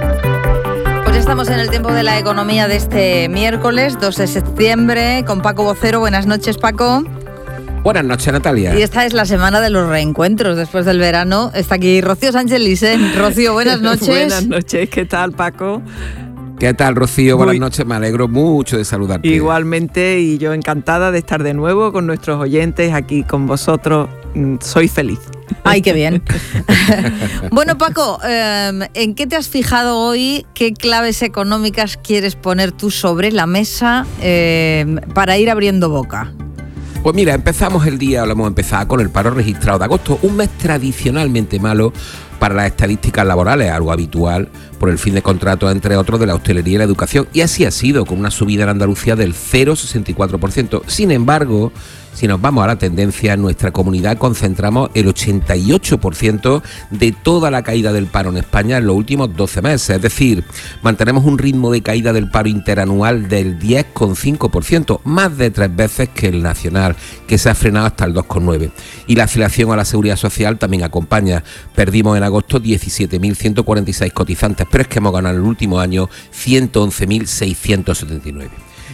Pues estamos en el tiempo de la economía de este miércoles, dos de septiembre, con Paco Vocero. Buenas noches, Paco. Buenas noches, Natalia. Y esta es la semana de los reencuentros después del verano. Está aquí Rocío Sánchez Lisen. Rocío, buenas noches. Buenas noches, ¿qué tal, Paco? ¿Qué tal, Rocío? Buenas Muy... noches, me alegro mucho de saludarte. Igualmente, y yo encantada de estar de nuevo con nuestros oyentes aquí con vosotros. Soy feliz. Ay, qué bien. Bueno, Paco, eh, ¿en qué te has fijado hoy? ¿Qué claves económicas quieres poner tú sobre la mesa eh, para ir abriendo boca? Pues mira, empezamos el día, lo hemos empezado con el paro registrado de agosto, un mes tradicionalmente malo para las estadísticas laborales, algo habitual por el fin de contratos, entre otros, de la hostelería y la educación. Y así ha sido, con una subida en Andalucía del cero coma sesenta y cuatro por ciento. Sin embargo, si nos vamos a la tendencia, en nuestra comunidad concentramos el ochenta y ocho por ciento de toda la caída del paro en España en los últimos doce meses. Es decir, mantenemos un ritmo de caída del paro interanual del diez coma cinco por ciento, más de tres veces que el nacional, que se ha frenado hasta el dos coma nueve por ciento. Y la afiliación a la Seguridad Social también acompaña. Perdimos en agosto diecisiete mil ciento cuarenta y seis cotizantes, pero es que hemos ganado en el último año ciento once mil seiscientos setenta y nueve.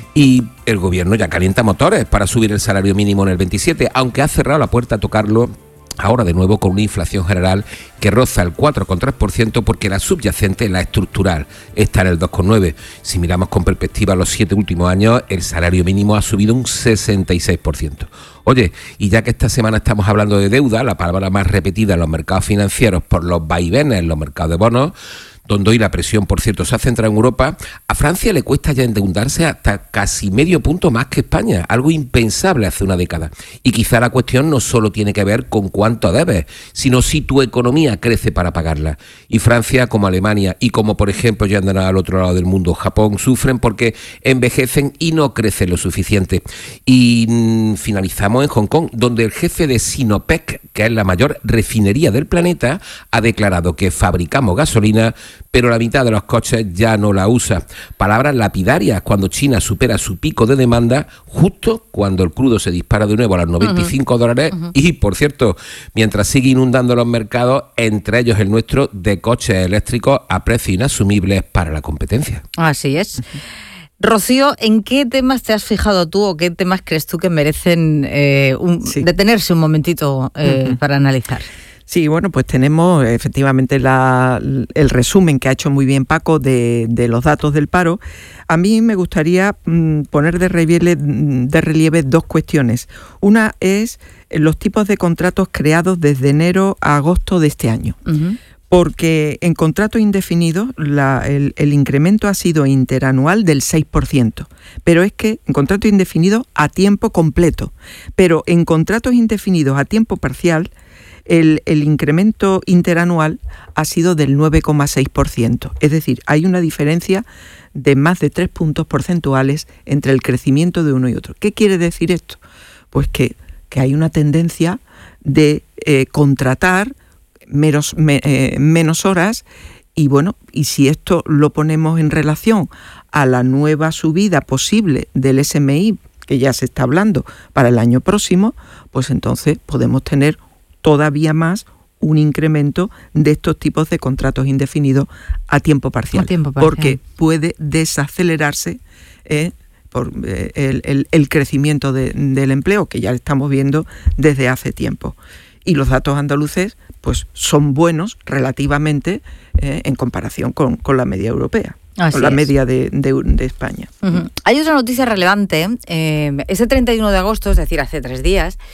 Y el gobierno ya calienta motores para subir el salario mínimo en el veintisiete, aunque ha cerrado la puerta a tocarlo ahora de nuevo con una inflación general que roza el cuatro coma tres por ciento, porque la subyacente, la estructural, está en el dos coma nueve por ciento. Si miramos con perspectiva los siete últimos años, el salario mínimo ha subido un sesenta y seis por ciento. Oye, y ya que esta semana estamos hablando de deuda, la palabra más repetida en los mercados financieros por los vaivenes en los mercados de bonos, donde hoy la presión, por cierto, se ha centrado en Europa, a Francia le cuesta ya endeudarse hasta casi medio punto más que España, algo impensable hace una década. Y quizá la cuestión no solo tiene que ver con cuánto debes, sino si tu economía crece para pagarla. Y Francia, como Alemania y como, por ejemplo, ya andan al otro lado del mundo, Japón, sufren porque envejecen y no crecen lo suficiente. Y mmm, finalizamos en Hong Kong, donde el jefe de Sinopec, que es la mayor refinería del planeta, ha declarado que fabricamos gasolina, pero la mitad de los coches ya no la usa. Palabras lapidarias cuando China supera su pico de demanda, justo cuando el crudo se dispara de nuevo a los noventa y cinco uh-huh. dólares, uh-huh. y, por cierto, mientras sigue inundando los mercados, entre ellos el nuestro, de coches eléctricos a precios inasumibles para la competencia. Así es. Rocío, ¿en qué temas te has fijado tú o qué temas crees tú que merecen eh, un, sí. detenerse un momentito eh, uh-huh. para analizar? Sí, bueno, pues tenemos efectivamente la, el resumen que ha hecho muy bien Paco de, de los datos del paro. A mí me gustaría mm, poner de relieve, de relieve dos cuestiones. Una es los tipos de contratos creados desde enero a agosto de este año. Uh-huh. Porque en contratos indefinidos la, el, el incremento ha sido interanual del seis por ciento, pero es que en contratos indefinidos a tiempo completo, pero en contratos indefinidos a tiempo parcial, El, el incremento interanual ha sido del nueve coma seis por ciento. Es decir, hay una diferencia de más de tres puntos porcentuales entre el crecimiento de uno y otro. ¿Qué quiere decir esto? Pues que, que hay una tendencia de eh, contratar menos, me, eh, menos horas y bueno, y si esto lo ponemos en relación a la nueva subida posible del S M I, que ya se está hablando para el año próximo, pues entonces podemos tener todavía más un incremento de estos tipos de contratos indefinidos a tiempo parcial, a tiempo parcial. Porque puede desacelerarse eh, por eh, el, el, el crecimiento de, del empleo, que ya estamos viendo desde hace tiempo. Y los datos andaluces pues son buenos relativamente eh, en comparación con, con la media europea. Así con la es. media de, de, de España. Uh-huh. Hay otra noticia relevante. Eh, ese treinta y uno de agosto, es decir, hace tres días,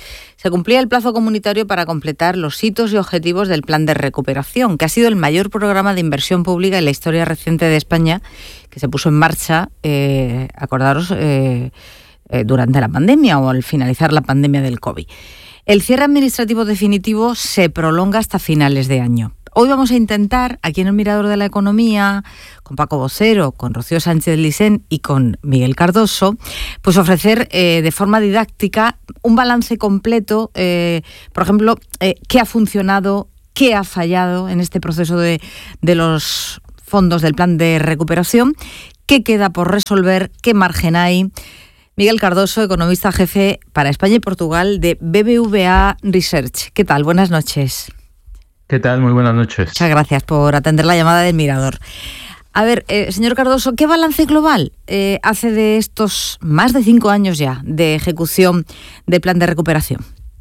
se cumplía el plazo comunitario para completar los hitos y objetivos del Plan de Recuperación, que ha sido el mayor programa de inversión pública en la historia reciente de España, que se puso en marcha, eh, acordaros, eh, eh, durante la pandemia o al finalizar la pandemia del COVID. El cierre administrativo definitivo se prolonga hasta finales de año. Hoy vamos a intentar, aquí en el Mirador de la Economía, con Paco Vocero, con Rocío Sánchez Licén y con Miguel Cardoso, pues ofrecer eh, de forma didáctica un balance completo, eh, por ejemplo, eh, qué ha funcionado, qué ha fallado en este proceso de, de los fondos del Plan de Recuperación, qué queda por resolver, qué margen hay. Miguel Cardoso, economista jefe para España y Portugal de B B V A Research. ¿Qué tal? Buenas noches. ¿Qué tal? Muy buenas noches. Muchas gracias por atender la llamada del Mirador. A ver, eh, señor Cardoso, ¿qué balance global eh, hace de estos más de cinco años ya de ejecución del Plan de Recuperación?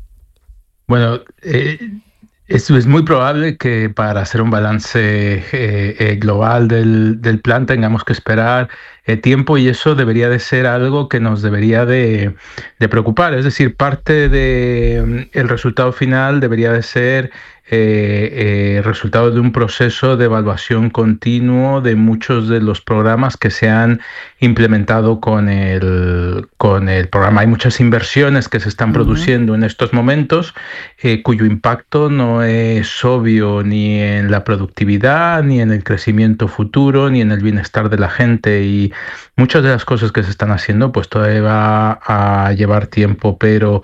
Bueno, eh, es, es muy probable que para hacer un balance eh, eh, global del, del plan tengamos que esperar eh, tiempo, y eso debería de ser algo que nos debería de, de preocupar. Es decir, parte del de, resultado final debería de ser Eh, eh, resultado de un proceso de evaluación continuo de muchos de los programas que se han implementado con el, con el programa. Hay muchas inversiones que se están uh-huh. produciendo en estos momentos eh, cuyo impacto no es obvio ni en la productividad, ni en el crecimiento futuro, ni en el bienestar de la gente, y muchas de las cosas que se están haciendo pues todavía va a llevar tiempo, pero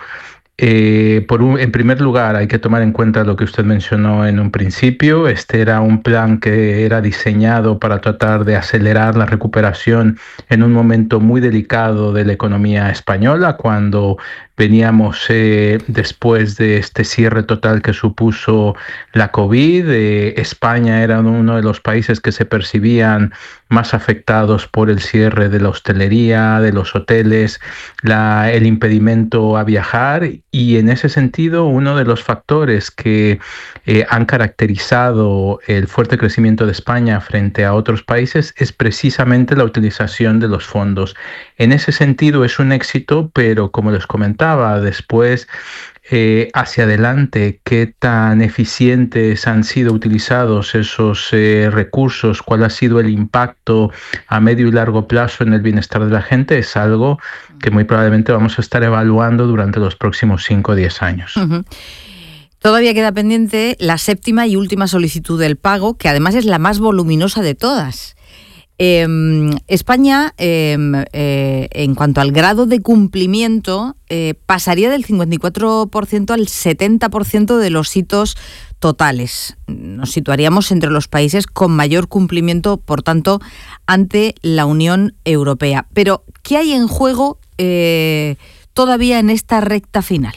Eh, por un, en primer lugar, hay que tomar en cuenta lo que usted mencionó en un principio. Este era un plan que era diseñado para tratar de acelerar la recuperación en un momento muy delicado de la economía española, cuando veníamos eh, después de este cierre total que supuso la COVID. Eh, España era uno de los países que se percibían más afectados por el cierre de la hostelería, de los hoteles, la, el impedimento a viajar, y en ese sentido uno de los factores que eh, han caracterizado el fuerte crecimiento de España frente a otros países es precisamente la utilización de los fondos. En ese sentido es un éxito, pero como les comentaba, después Eh, hacia adelante, qué tan eficientes han sido utilizados esos eh, recursos, cuál ha sido el impacto a medio y largo plazo en el bienestar de la gente, es algo que muy probablemente vamos a estar evaluando durante los próximos cinco o diez años. Uh-huh. Todavía queda pendiente la séptima y última solicitud del pago, que además es la más voluminosa de todas. Eh, España, eh, eh, en cuanto al grado de cumplimiento, eh, pasaría del cincuenta y cuatro por ciento al setenta por ciento de los hitos totales. Nos situaríamos entre los países con mayor cumplimiento, por tanto, ante la Unión Europea. Pero, ¿qué hay en juego eh, todavía en esta recta final?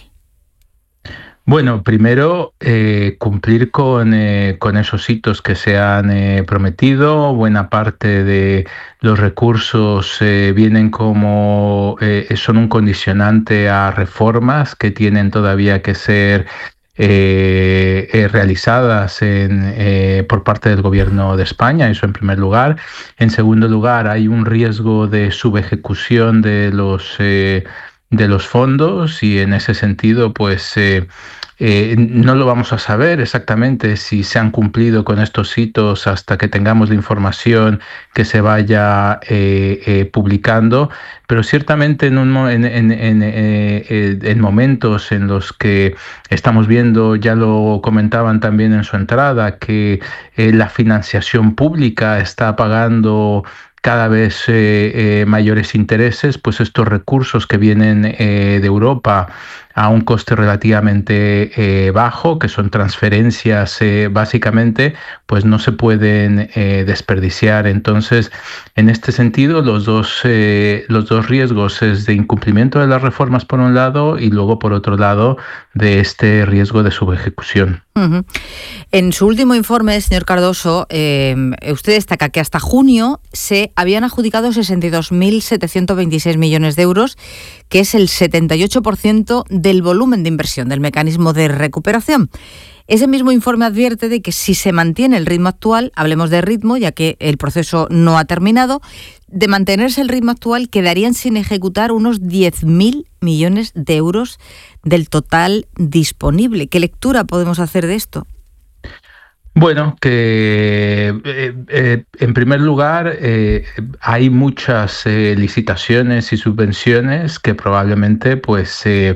Bueno, primero eh, cumplir con, eh, con esos hitos que se han eh, prometido. Buena parte de los recursos eh, vienen como eh, son un condicionante a reformas que tienen todavía que ser eh, eh, realizadas en, eh, por parte del Gobierno de España. Eso en primer lugar. En segundo lugar, hay un riesgo de subejecución de los eh, de los fondos, y en ese sentido pues eh, eh, no lo vamos a saber exactamente si se han cumplido con estos hitos hasta que tengamos la información que se vaya eh, eh, publicando, pero ciertamente en, un, en, en, en, eh, en momentos en los que estamos viendo, ya lo comentaban también en su entrada, que eh, la financiación pública está pagando cada vez eh, eh, mayores intereses, pues estos recursos que vienen eh, de Europa a un coste relativamente eh, bajo, que son transferencias eh, básicamente, pues no se pueden eh, desperdiciar. Entonces, en este sentido, los dos, eh, los dos riesgos es de incumplimiento de las reformas por un lado, y luego por otro lado de este riesgo de subejecución. Uh-huh. En su último informe, señor Cardoso, eh, usted destaca que hasta junio se habían adjudicado sesenta y dos mil setecientos veintiséis millones de euros, que es el setenta y ocho por ciento del volumen de inversión del mecanismo de recuperación. Ese mismo informe advierte de que si se mantiene el ritmo actual, hablemos de ritmo, ya que el proceso no ha terminado, de mantenerse el ritmo actual quedarían sin ejecutar unos diez mil millones de euros del total disponible. ¿Qué lectura podemos hacer de esto? Bueno, que eh, eh, en primer lugar eh, hay muchas eh, licitaciones y subvenciones que probablemente pues eh,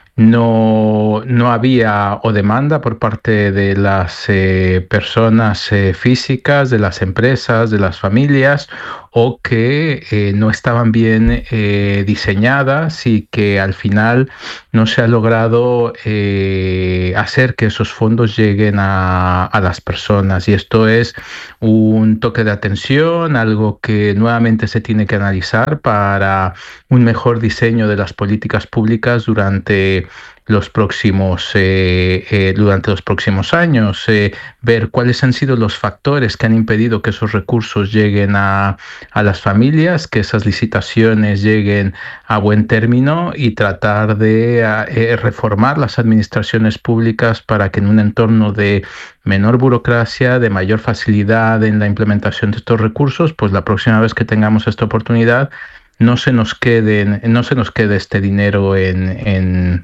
no, no había o demanda por parte de las eh, personas eh, físicas, de las empresas, de las familias, o que eh, no estaban bien eh, diseñadas y que al final no se ha logrado eh, hacer que esos fondos lleguen a, a las personas. Y esto es un toque de atención, algo que nuevamente se tiene que analizar para un mejor diseño de las políticas públicas durante los próximos eh, eh, durante los próximos años, eh, ver cuáles han sido los factores que han impedido que esos recursos lleguen a, a las familias, que esas licitaciones lleguen a buen término y tratar de eh, reformar las administraciones públicas para que en un entorno de menor burocracia, de mayor facilidad en la implementación de estos recursos, pues la próxima vez que tengamos esta oportunidad no se nos quede, no se nos quede este dinero en, en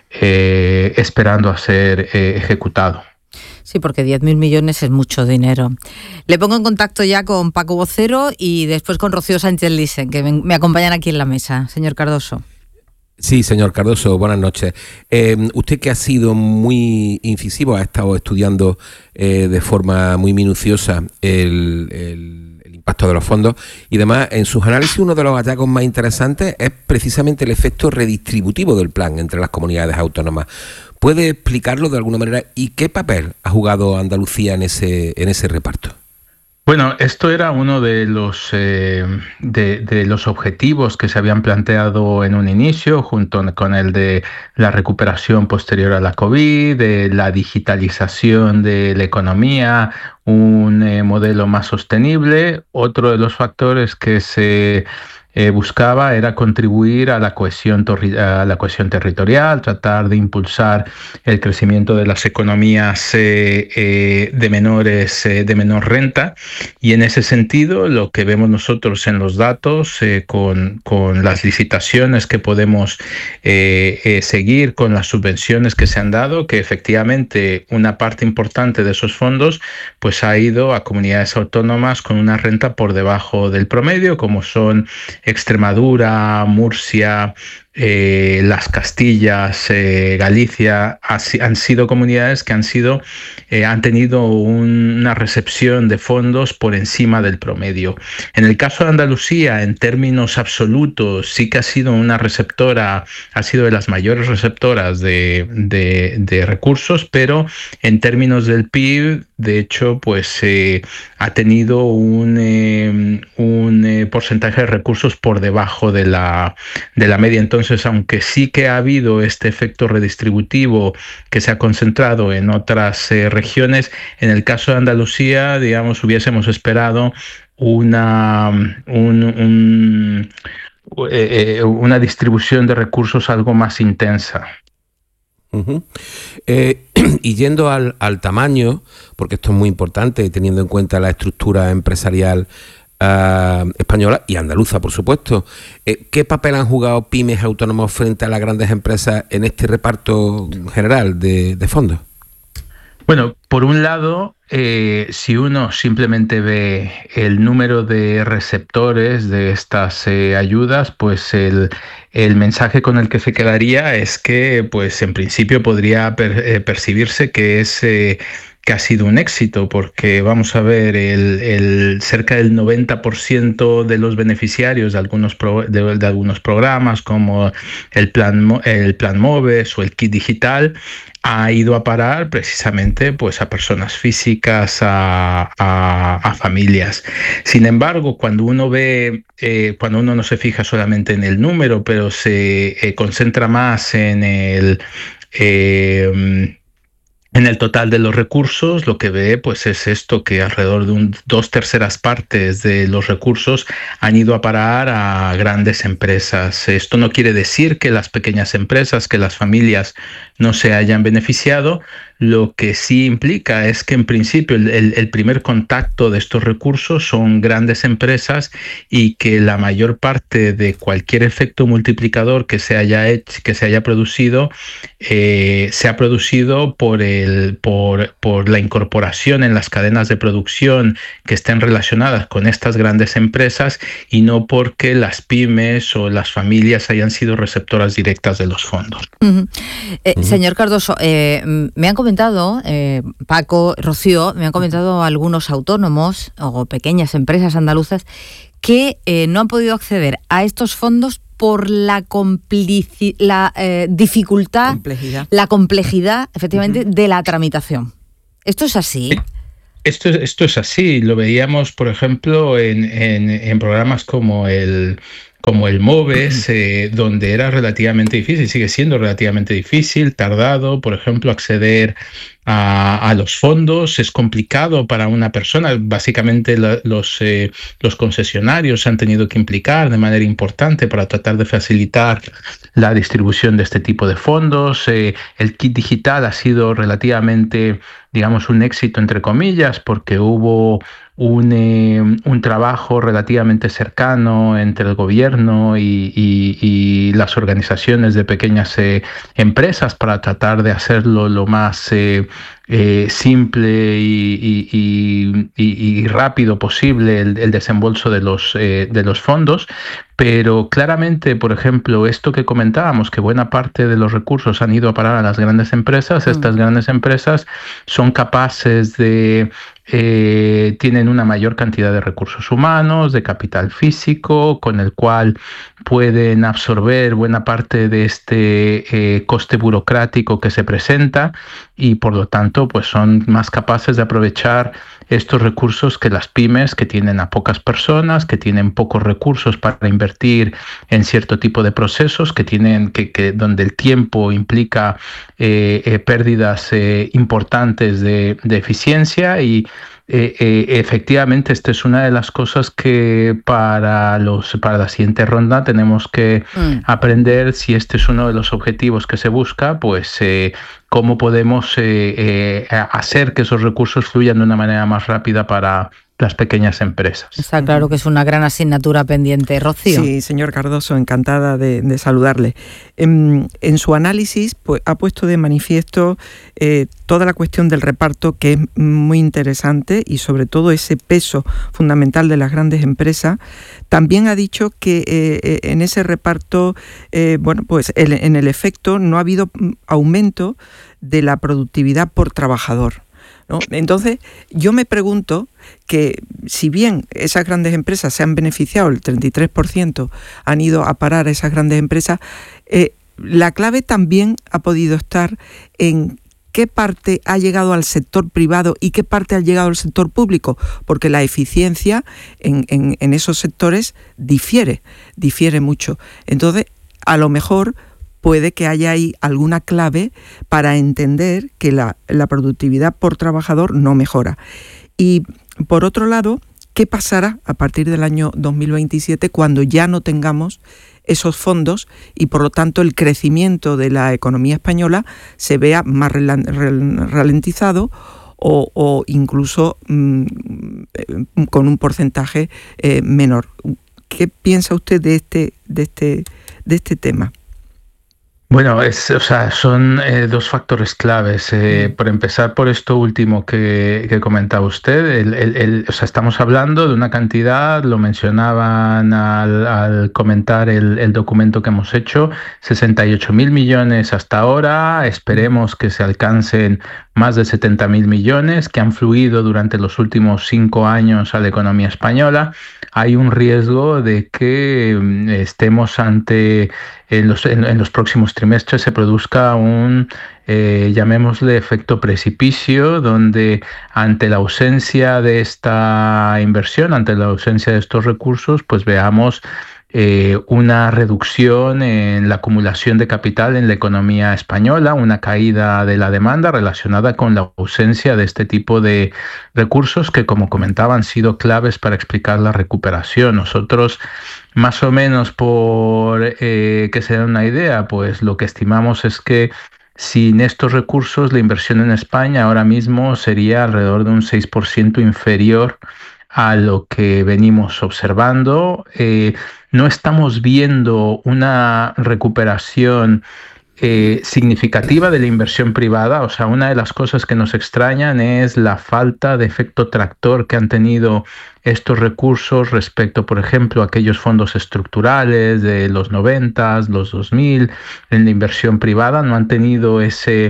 eh, esperando a ser eh, ejecutado. Sí, porque diez mil millones es mucho dinero. Le pongo en contacto ya con Paco Vocero y después con Rocío Sánchez Lisen, que me acompañan aquí en la mesa. Señor Cardoso. Sí, señor Cardoso, buenas noches. Eh, usted, que ha sido muy incisivo, ha estado estudiando eh, de forma muy minuciosa el, el impacto de los fondos y demás, en sus análisis uno de los hallazgos más interesantes es precisamente el efecto redistributivo del plan entre las comunidades autónomas. ¿Puede explicarlo de alguna manera y qué papel ha jugado Andalucía en ese, en ese reparto? Bueno, esto era uno de los, eh, de, de los objetivos que se habían planteado en un inicio, junto con el de la recuperación posterior a la COVID, de la digitalización de la economía, un eh, modelo más sostenible. Otro de los factores que se eh, buscaba era contribuir a la cohesión, a la cohesión territorial, tratar de impulsar el crecimiento de las economías eh, eh, de menores eh, de menor renta. Y en ese sentido, lo que vemos nosotros en los datos, eh, con, con las licitaciones que podemos eh, eh, seguir, con las subvenciones que se han dado, que efectivamente una parte importante de esos fondos pues ha ido a comunidades autónomas con una renta por debajo del promedio, como son Extremadura, Murcia, Eh, las Castillas, eh, Galicia, así, han sido comunidades que han sido eh, han tenido un, una recepción de fondos por encima del promedio. En el caso de Andalucía, en términos absolutos, sí que ha sido una receptora, ha sido de las mayores receptoras de, de, de recursos, pero en términos del P I B, de hecho, pues eh, ha tenido un, eh, un eh, porcentaje de recursos por debajo de la, de la media. Entonces, Entonces, aunque sí que ha habido este efecto redistributivo que se ha concentrado en otras eh, regiones, en el caso de Andalucía, digamos, hubiésemos esperado una, un, un, eh, una distribución de recursos algo más intensa. Uh-huh. Eh, y yendo al, al tamaño, porque esto es muy importante, teniendo en cuenta la estructura empresarial Uh, española y andaluza, por supuesto. Eh, ¿Qué papel han jugado pymes autónomos frente a las grandes empresas en este reparto general de, de fondos? Bueno, por un lado, eh, si uno simplemente ve el número de receptores de estas eh, ayudas, pues el, el mensaje con el que se quedaría es que, pues en principio podría per, eh, percibirse que es eh, que ha sido un éxito, porque vamos a ver, el, el cerca del noventa por ciento de los beneficiarios de algunos, pro, de, de algunos programas, como el plan, el plan MOVES o el Kit Digital, ha ido a parar precisamente pues, a personas físicas, a, a, a familias. Sin embargo, cuando uno ve, eh, cuando uno no se fija solamente en el número, pero se eh, concentra más en el... Eh, En el total de los recursos, lo que ve pues es esto, que alrededor de un, dos terceras partes de los recursos han ido a parar a grandes empresas. Esto no quiere decir que las pequeñas empresas, que las familias no se hayan beneficiado. Lo que sí implica es que en principio el, el, el primer contacto de estos recursos son grandes empresas y que la mayor parte de cualquier efecto multiplicador que se haya hecho, que se haya producido, eh, se ha producido por, el, por, por la incorporación en las cadenas de producción que estén relacionadas con estas grandes empresas y no porque las pymes o las familias hayan sido receptoras directas de los fondos. Uh-huh. Eh, uh-huh. Señor Cardoso, eh, me han comentado, eh, Paco, Rocío, me han comentado algunos autónomos o pequeñas empresas andaluzas que eh, no han podido acceder a estos fondos por la, complici- la eh, dificultad, complejidad. la complejidad, efectivamente, uh-huh. de la tramitación. ¿Esto es así? Sí. Esto, esto es así. Lo veíamos, por ejemplo, en, en, en programas como el... como el MOVES, eh, donde era relativamente difícil, sigue siendo relativamente difícil, tardado, por ejemplo, acceder a, a los fondos, es complicado para una persona. Básicamente la, los, eh, los concesionarios se han tenido que implicar de manera importante para tratar de facilitar la distribución de este tipo de fondos. Eh, el kit digital ha sido relativamente, digamos, un éxito, entre comillas, porque hubo Un, eh, un trabajo relativamente cercano entre el gobierno y, y, y las organizaciones de pequeñas eh, empresas para tratar de hacerlo lo más eh, eh, simple y, y, y, y, y rápido posible el, el desembolso de los, eh, de los fondos. Pero claramente, por ejemplo, esto que comentábamos, que buena parte de los recursos han ido a parar a las grandes empresas, mm. estas grandes empresas son capaces de... Eh, tienen una mayor cantidad de recursos humanos, de capital físico, con el cual pueden absorber buena parte de este eh, coste burocrático que se presenta y por lo tanto pues son más capaces de aprovechar estos recursos que las pymes, que tienen a pocas personas, que tienen pocos recursos para invertir en cierto tipo de procesos, que tienen que, que donde el tiempo implica eh, eh, pérdidas eh, importantes de, de eficiencia y Eh, eh, efectivamente, esta es una de las cosas que para los para la siguiente ronda tenemos que mm. aprender. Si este es uno de los objetivos que se busca, pues eh, cómo podemos eh, eh, hacer que esos recursos fluyan de una manera más rápida para las pequeñas empresas. Está claro que es una gran asignatura pendiente. Rocío. Sí, señor Cardoso, encantada de, de saludarle. En, en su análisis pues, ha puesto de manifiesto eh, toda la cuestión del reparto, que es muy interesante, y sobre todo ese peso fundamental de las grandes empresas. También ha dicho que eh, en ese reparto, eh, bueno, pues el, en el efecto no ha habido aumento de la productividad por trabajador, ¿no? Entonces, yo me pregunto que si bien esas grandes empresas se han beneficiado, el treinta y tres por ciento han ido a parar a esas grandes empresas, eh, la clave también ha podido estar en qué parte ha llegado al sector privado y qué parte ha llegado al sector público, porque la eficiencia en, en, en esos sectores difiere, difiere mucho. Entonces, a lo mejor puede que haya ahí alguna clave para entender que la, la productividad por trabajador no mejora. Y por otro lado, ¿qué pasará a partir del año dos mil veintisiete cuando ya no tengamos esos fondos y por lo tanto el crecimiento de la economía española se vea más ralentizado o, o incluso mmm, con un porcentaje eh, menor? ¿Qué piensa usted de este, de este, de este tema? Bueno, es, o sea, son eh, dos factores claves. Eh, por empezar por esto último que, que comentaba usted, el, el, el, o sea, estamos hablando de una cantidad, lo mencionaban al, al comentar el, el documento que hemos hecho, sesenta y ocho mil millones hasta ahora, esperemos que se alcancen más de setenta mil millones que han fluido durante los últimos cinco años a la economía española. Hay un riesgo de que estemos ante, en los, en, en los próximos trimestres se produzca un, eh, llamémosle efecto precipicio, donde ante la ausencia de esta inversión, ante la ausencia de estos recursos, pues veamos eh, una reducción en la acumulación de capital en la economía española, una caída de la demanda relacionada con la ausencia de este tipo de recursos que, como comentaba, han sido claves para explicar la recuperación. Nosotros, más o menos por eh, que se den una idea, pues lo que estimamos es que sin estos recursos la inversión en España ahora mismo sería alrededor de un seis por ciento inferior a lo que venimos observando. Eh, no estamos viendo una recuperación eh, significativa de la inversión privada. O sea, una de las cosas que nos extrañan es la falta de efecto tractor que han tenido estos recursos respecto, por ejemplo, a aquellos fondos estructurales de los noventa, los dos mil, en la inversión privada. No han tenido ese,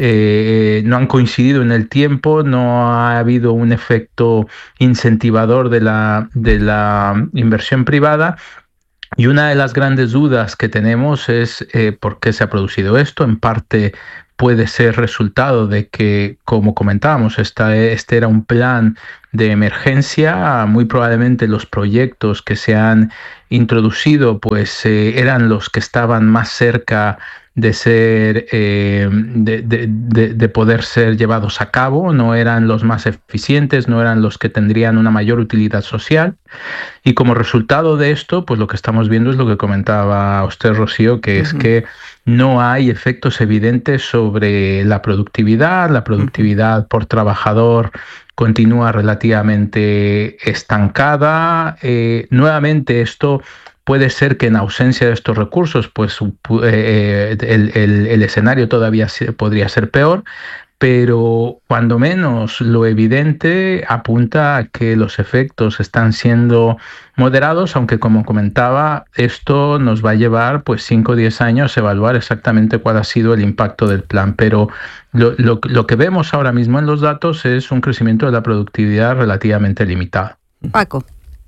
eh, no han coincidido en el tiempo, no ha habido un efecto incentivador de la, de la inversión privada. Y una de las grandes dudas que tenemos es eh, por qué se ha producido esto. En parte puede ser resultado de que, como comentábamos, esta, este era un plan de emergencia. Muy probablemente los proyectos que se han introducido pues eh, eran los que estaban más cerca de ser eh, de, de, de, de poder ser llevados a cabo, no eran los más eficientes, no eran los que tendrían una mayor utilidad social. Y como resultado de esto, pues lo que estamos viendo es lo que comentaba usted, Rocío, que uh-huh. es que no hay efectos evidentes sobre la productividad. La productividad uh-huh. por trabajador continúa relativamente estancada. Eh, nuevamente esto puede ser que en ausencia de estos recursos, pues eh, el, el, el escenario todavía podría ser peor, pero cuando menos lo evidente apunta a que los efectos están siendo moderados, aunque como comentaba, esto nos va a llevar pues cinco o diez años a evaluar exactamente cuál ha sido el impacto del plan, pero lo, lo, lo que vemos ahora mismo en los datos es un crecimiento de la productividad relativamente limitado. Paco.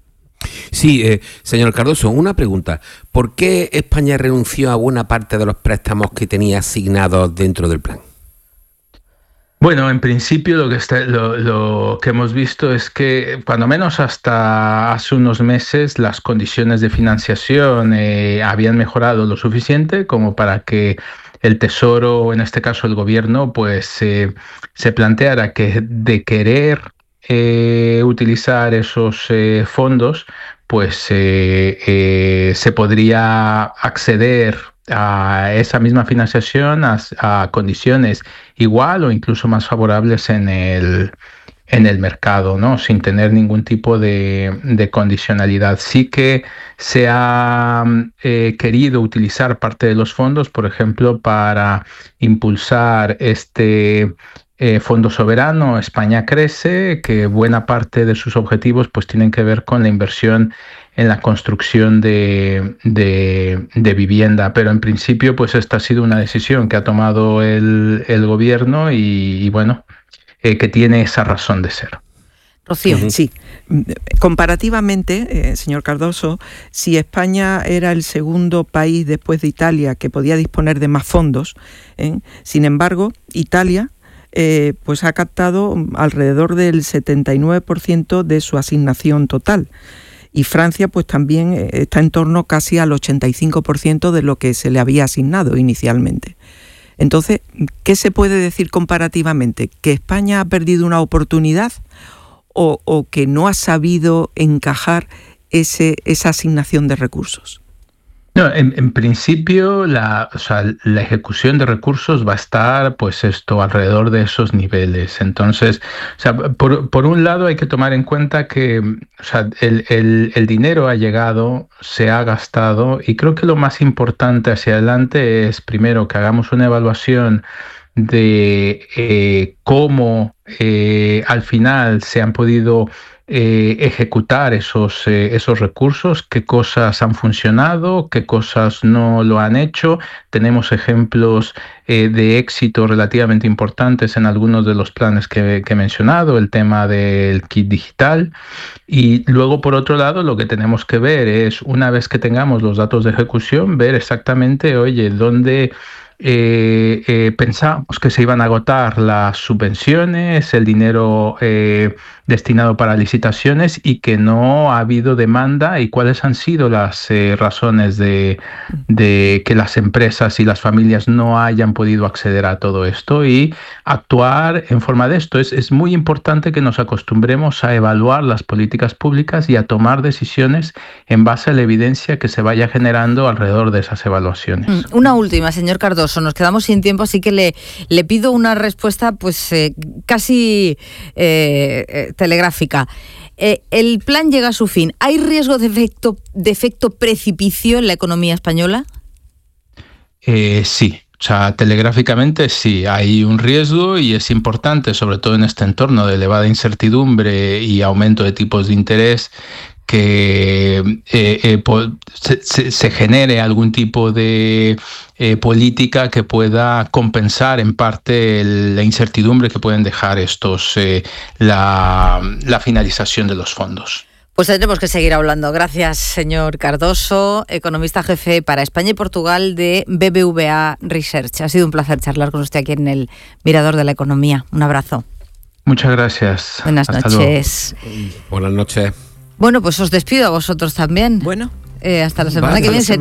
Sí, eh, señor Cardoso, una pregunta. ¿Por qué España renunció a buena parte de los préstamos que tenía asignados dentro del plan? Bueno, en principio lo que, está, lo, lo que hemos visto es que, cuando menos hasta hace unos meses, las condiciones de financiación eh, habían mejorado lo suficiente como para que el Tesoro, o en este caso el Gobierno, pues eh, se planteara que de querer Eh, utilizar esos eh, fondos, pues eh, eh, se podría acceder a esa misma financiación a, a condiciones igual o incluso más favorables en el, en el mercado, ¿no? Sin tener ningún tipo de, de condicionalidad. Sí que se ha eh, querido utilizar parte de los fondos, por ejemplo, para impulsar este Eh, Fondo Soberano España Crece, que buena parte de sus objetivos pues tienen que ver con la inversión en la construcción de, de, de vivienda, pero en principio pues esta ha sido una decisión que ha tomado el, el gobierno y, y bueno, eh, que tiene esa razón de ser. Rocío. Sí, comparativamente, eh, señor Cardoso, si España era el segundo país después de Italia que podía disponer de más fondos, ¿eh? Sin embargo, Italia Eh, pues ha captado alrededor del setenta y nueve por ciento de su asignación total. Y Francia pues también está en torno casi al ochenta y cinco por ciento de lo que se le había asignado inicialmente. Entonces, ¿qué se puede decir comparativamente? ¿Que España ha perdido una oportunidad o, o que no ha sabido encajar ese, esa asignación de recursos? No, en, en principio la, o sea, la ejecución de recursos va a estar pues esto alrededor de esos niveles. Entonces, o sea, por, por un lado hay que tomar en cuenta que o sea, el, el, el dinero ha llegado, se ha gastado y creo que lo más importante hacia adelante es primero que hagamos una evaluación de eh, cómo eh, al final se han podido Eh, ejecutar esos, eh, esos recursos, qué cosas han funcionado, qué cosas no lo han hecho. Tenemos ejemplos eh, de éxito relativamente importantes en algunos de los planes que, que he mencionado, el tema del kit digital. Y luego, por otro lado, lo que tenemos que ver es, una vez que tengamos los datos de ejecución, ver exactamente, oye, dónde eh, eh, pensamos que se iban a agotar las subvenciones, el dinero eh, destinado para licitaciones y que no ha habido demanda. ¿Y cuáles han sido las eh, razones de, de que las empresas y las familias no hayan podido acceder a todo esto? Y actuar en forma de esto. Es, es muy importante que nos acostumbremos a evaluar las políticas públicas y a tomar decisiones en base a la evidencia que se vaya generando alrededor de esas evaluaciones. Una última, señor Cardoso, nos quedamos sin tiempo, así que le, le pido una respuesta pues eh, casi eh, eh, telegráfica. Eh, el plan llega a su fin. ¿Hay riesgo de efecto, de efecto precipicio en la economía española? Eh, sí. O sea, telegráficamente sí, hay un riesgo y es importante, sobre todo en este entorno de elevada incertidumbre y aumento de tipos de interés, que eh, eh, se, se genere algún tipo de eh, política que pueda compensar en parte el, la incertidumbre que pueden dejar estos eh, la, la finalización de los fondos. Pues tendremos que seguir hablando. Gracias, señor Cardoso, economista jefe para España y Portugal de B B V A Research. Ha sido un placer charlar con usted aquí en el Mirador de la Economía. Un abrazo. Muchas gracias. Buenas Hasta noches. Luego. Buenas noches. Bueno, pues os despido a vosotros también. Bueno. Eh, hasta la semana Vale, que viene.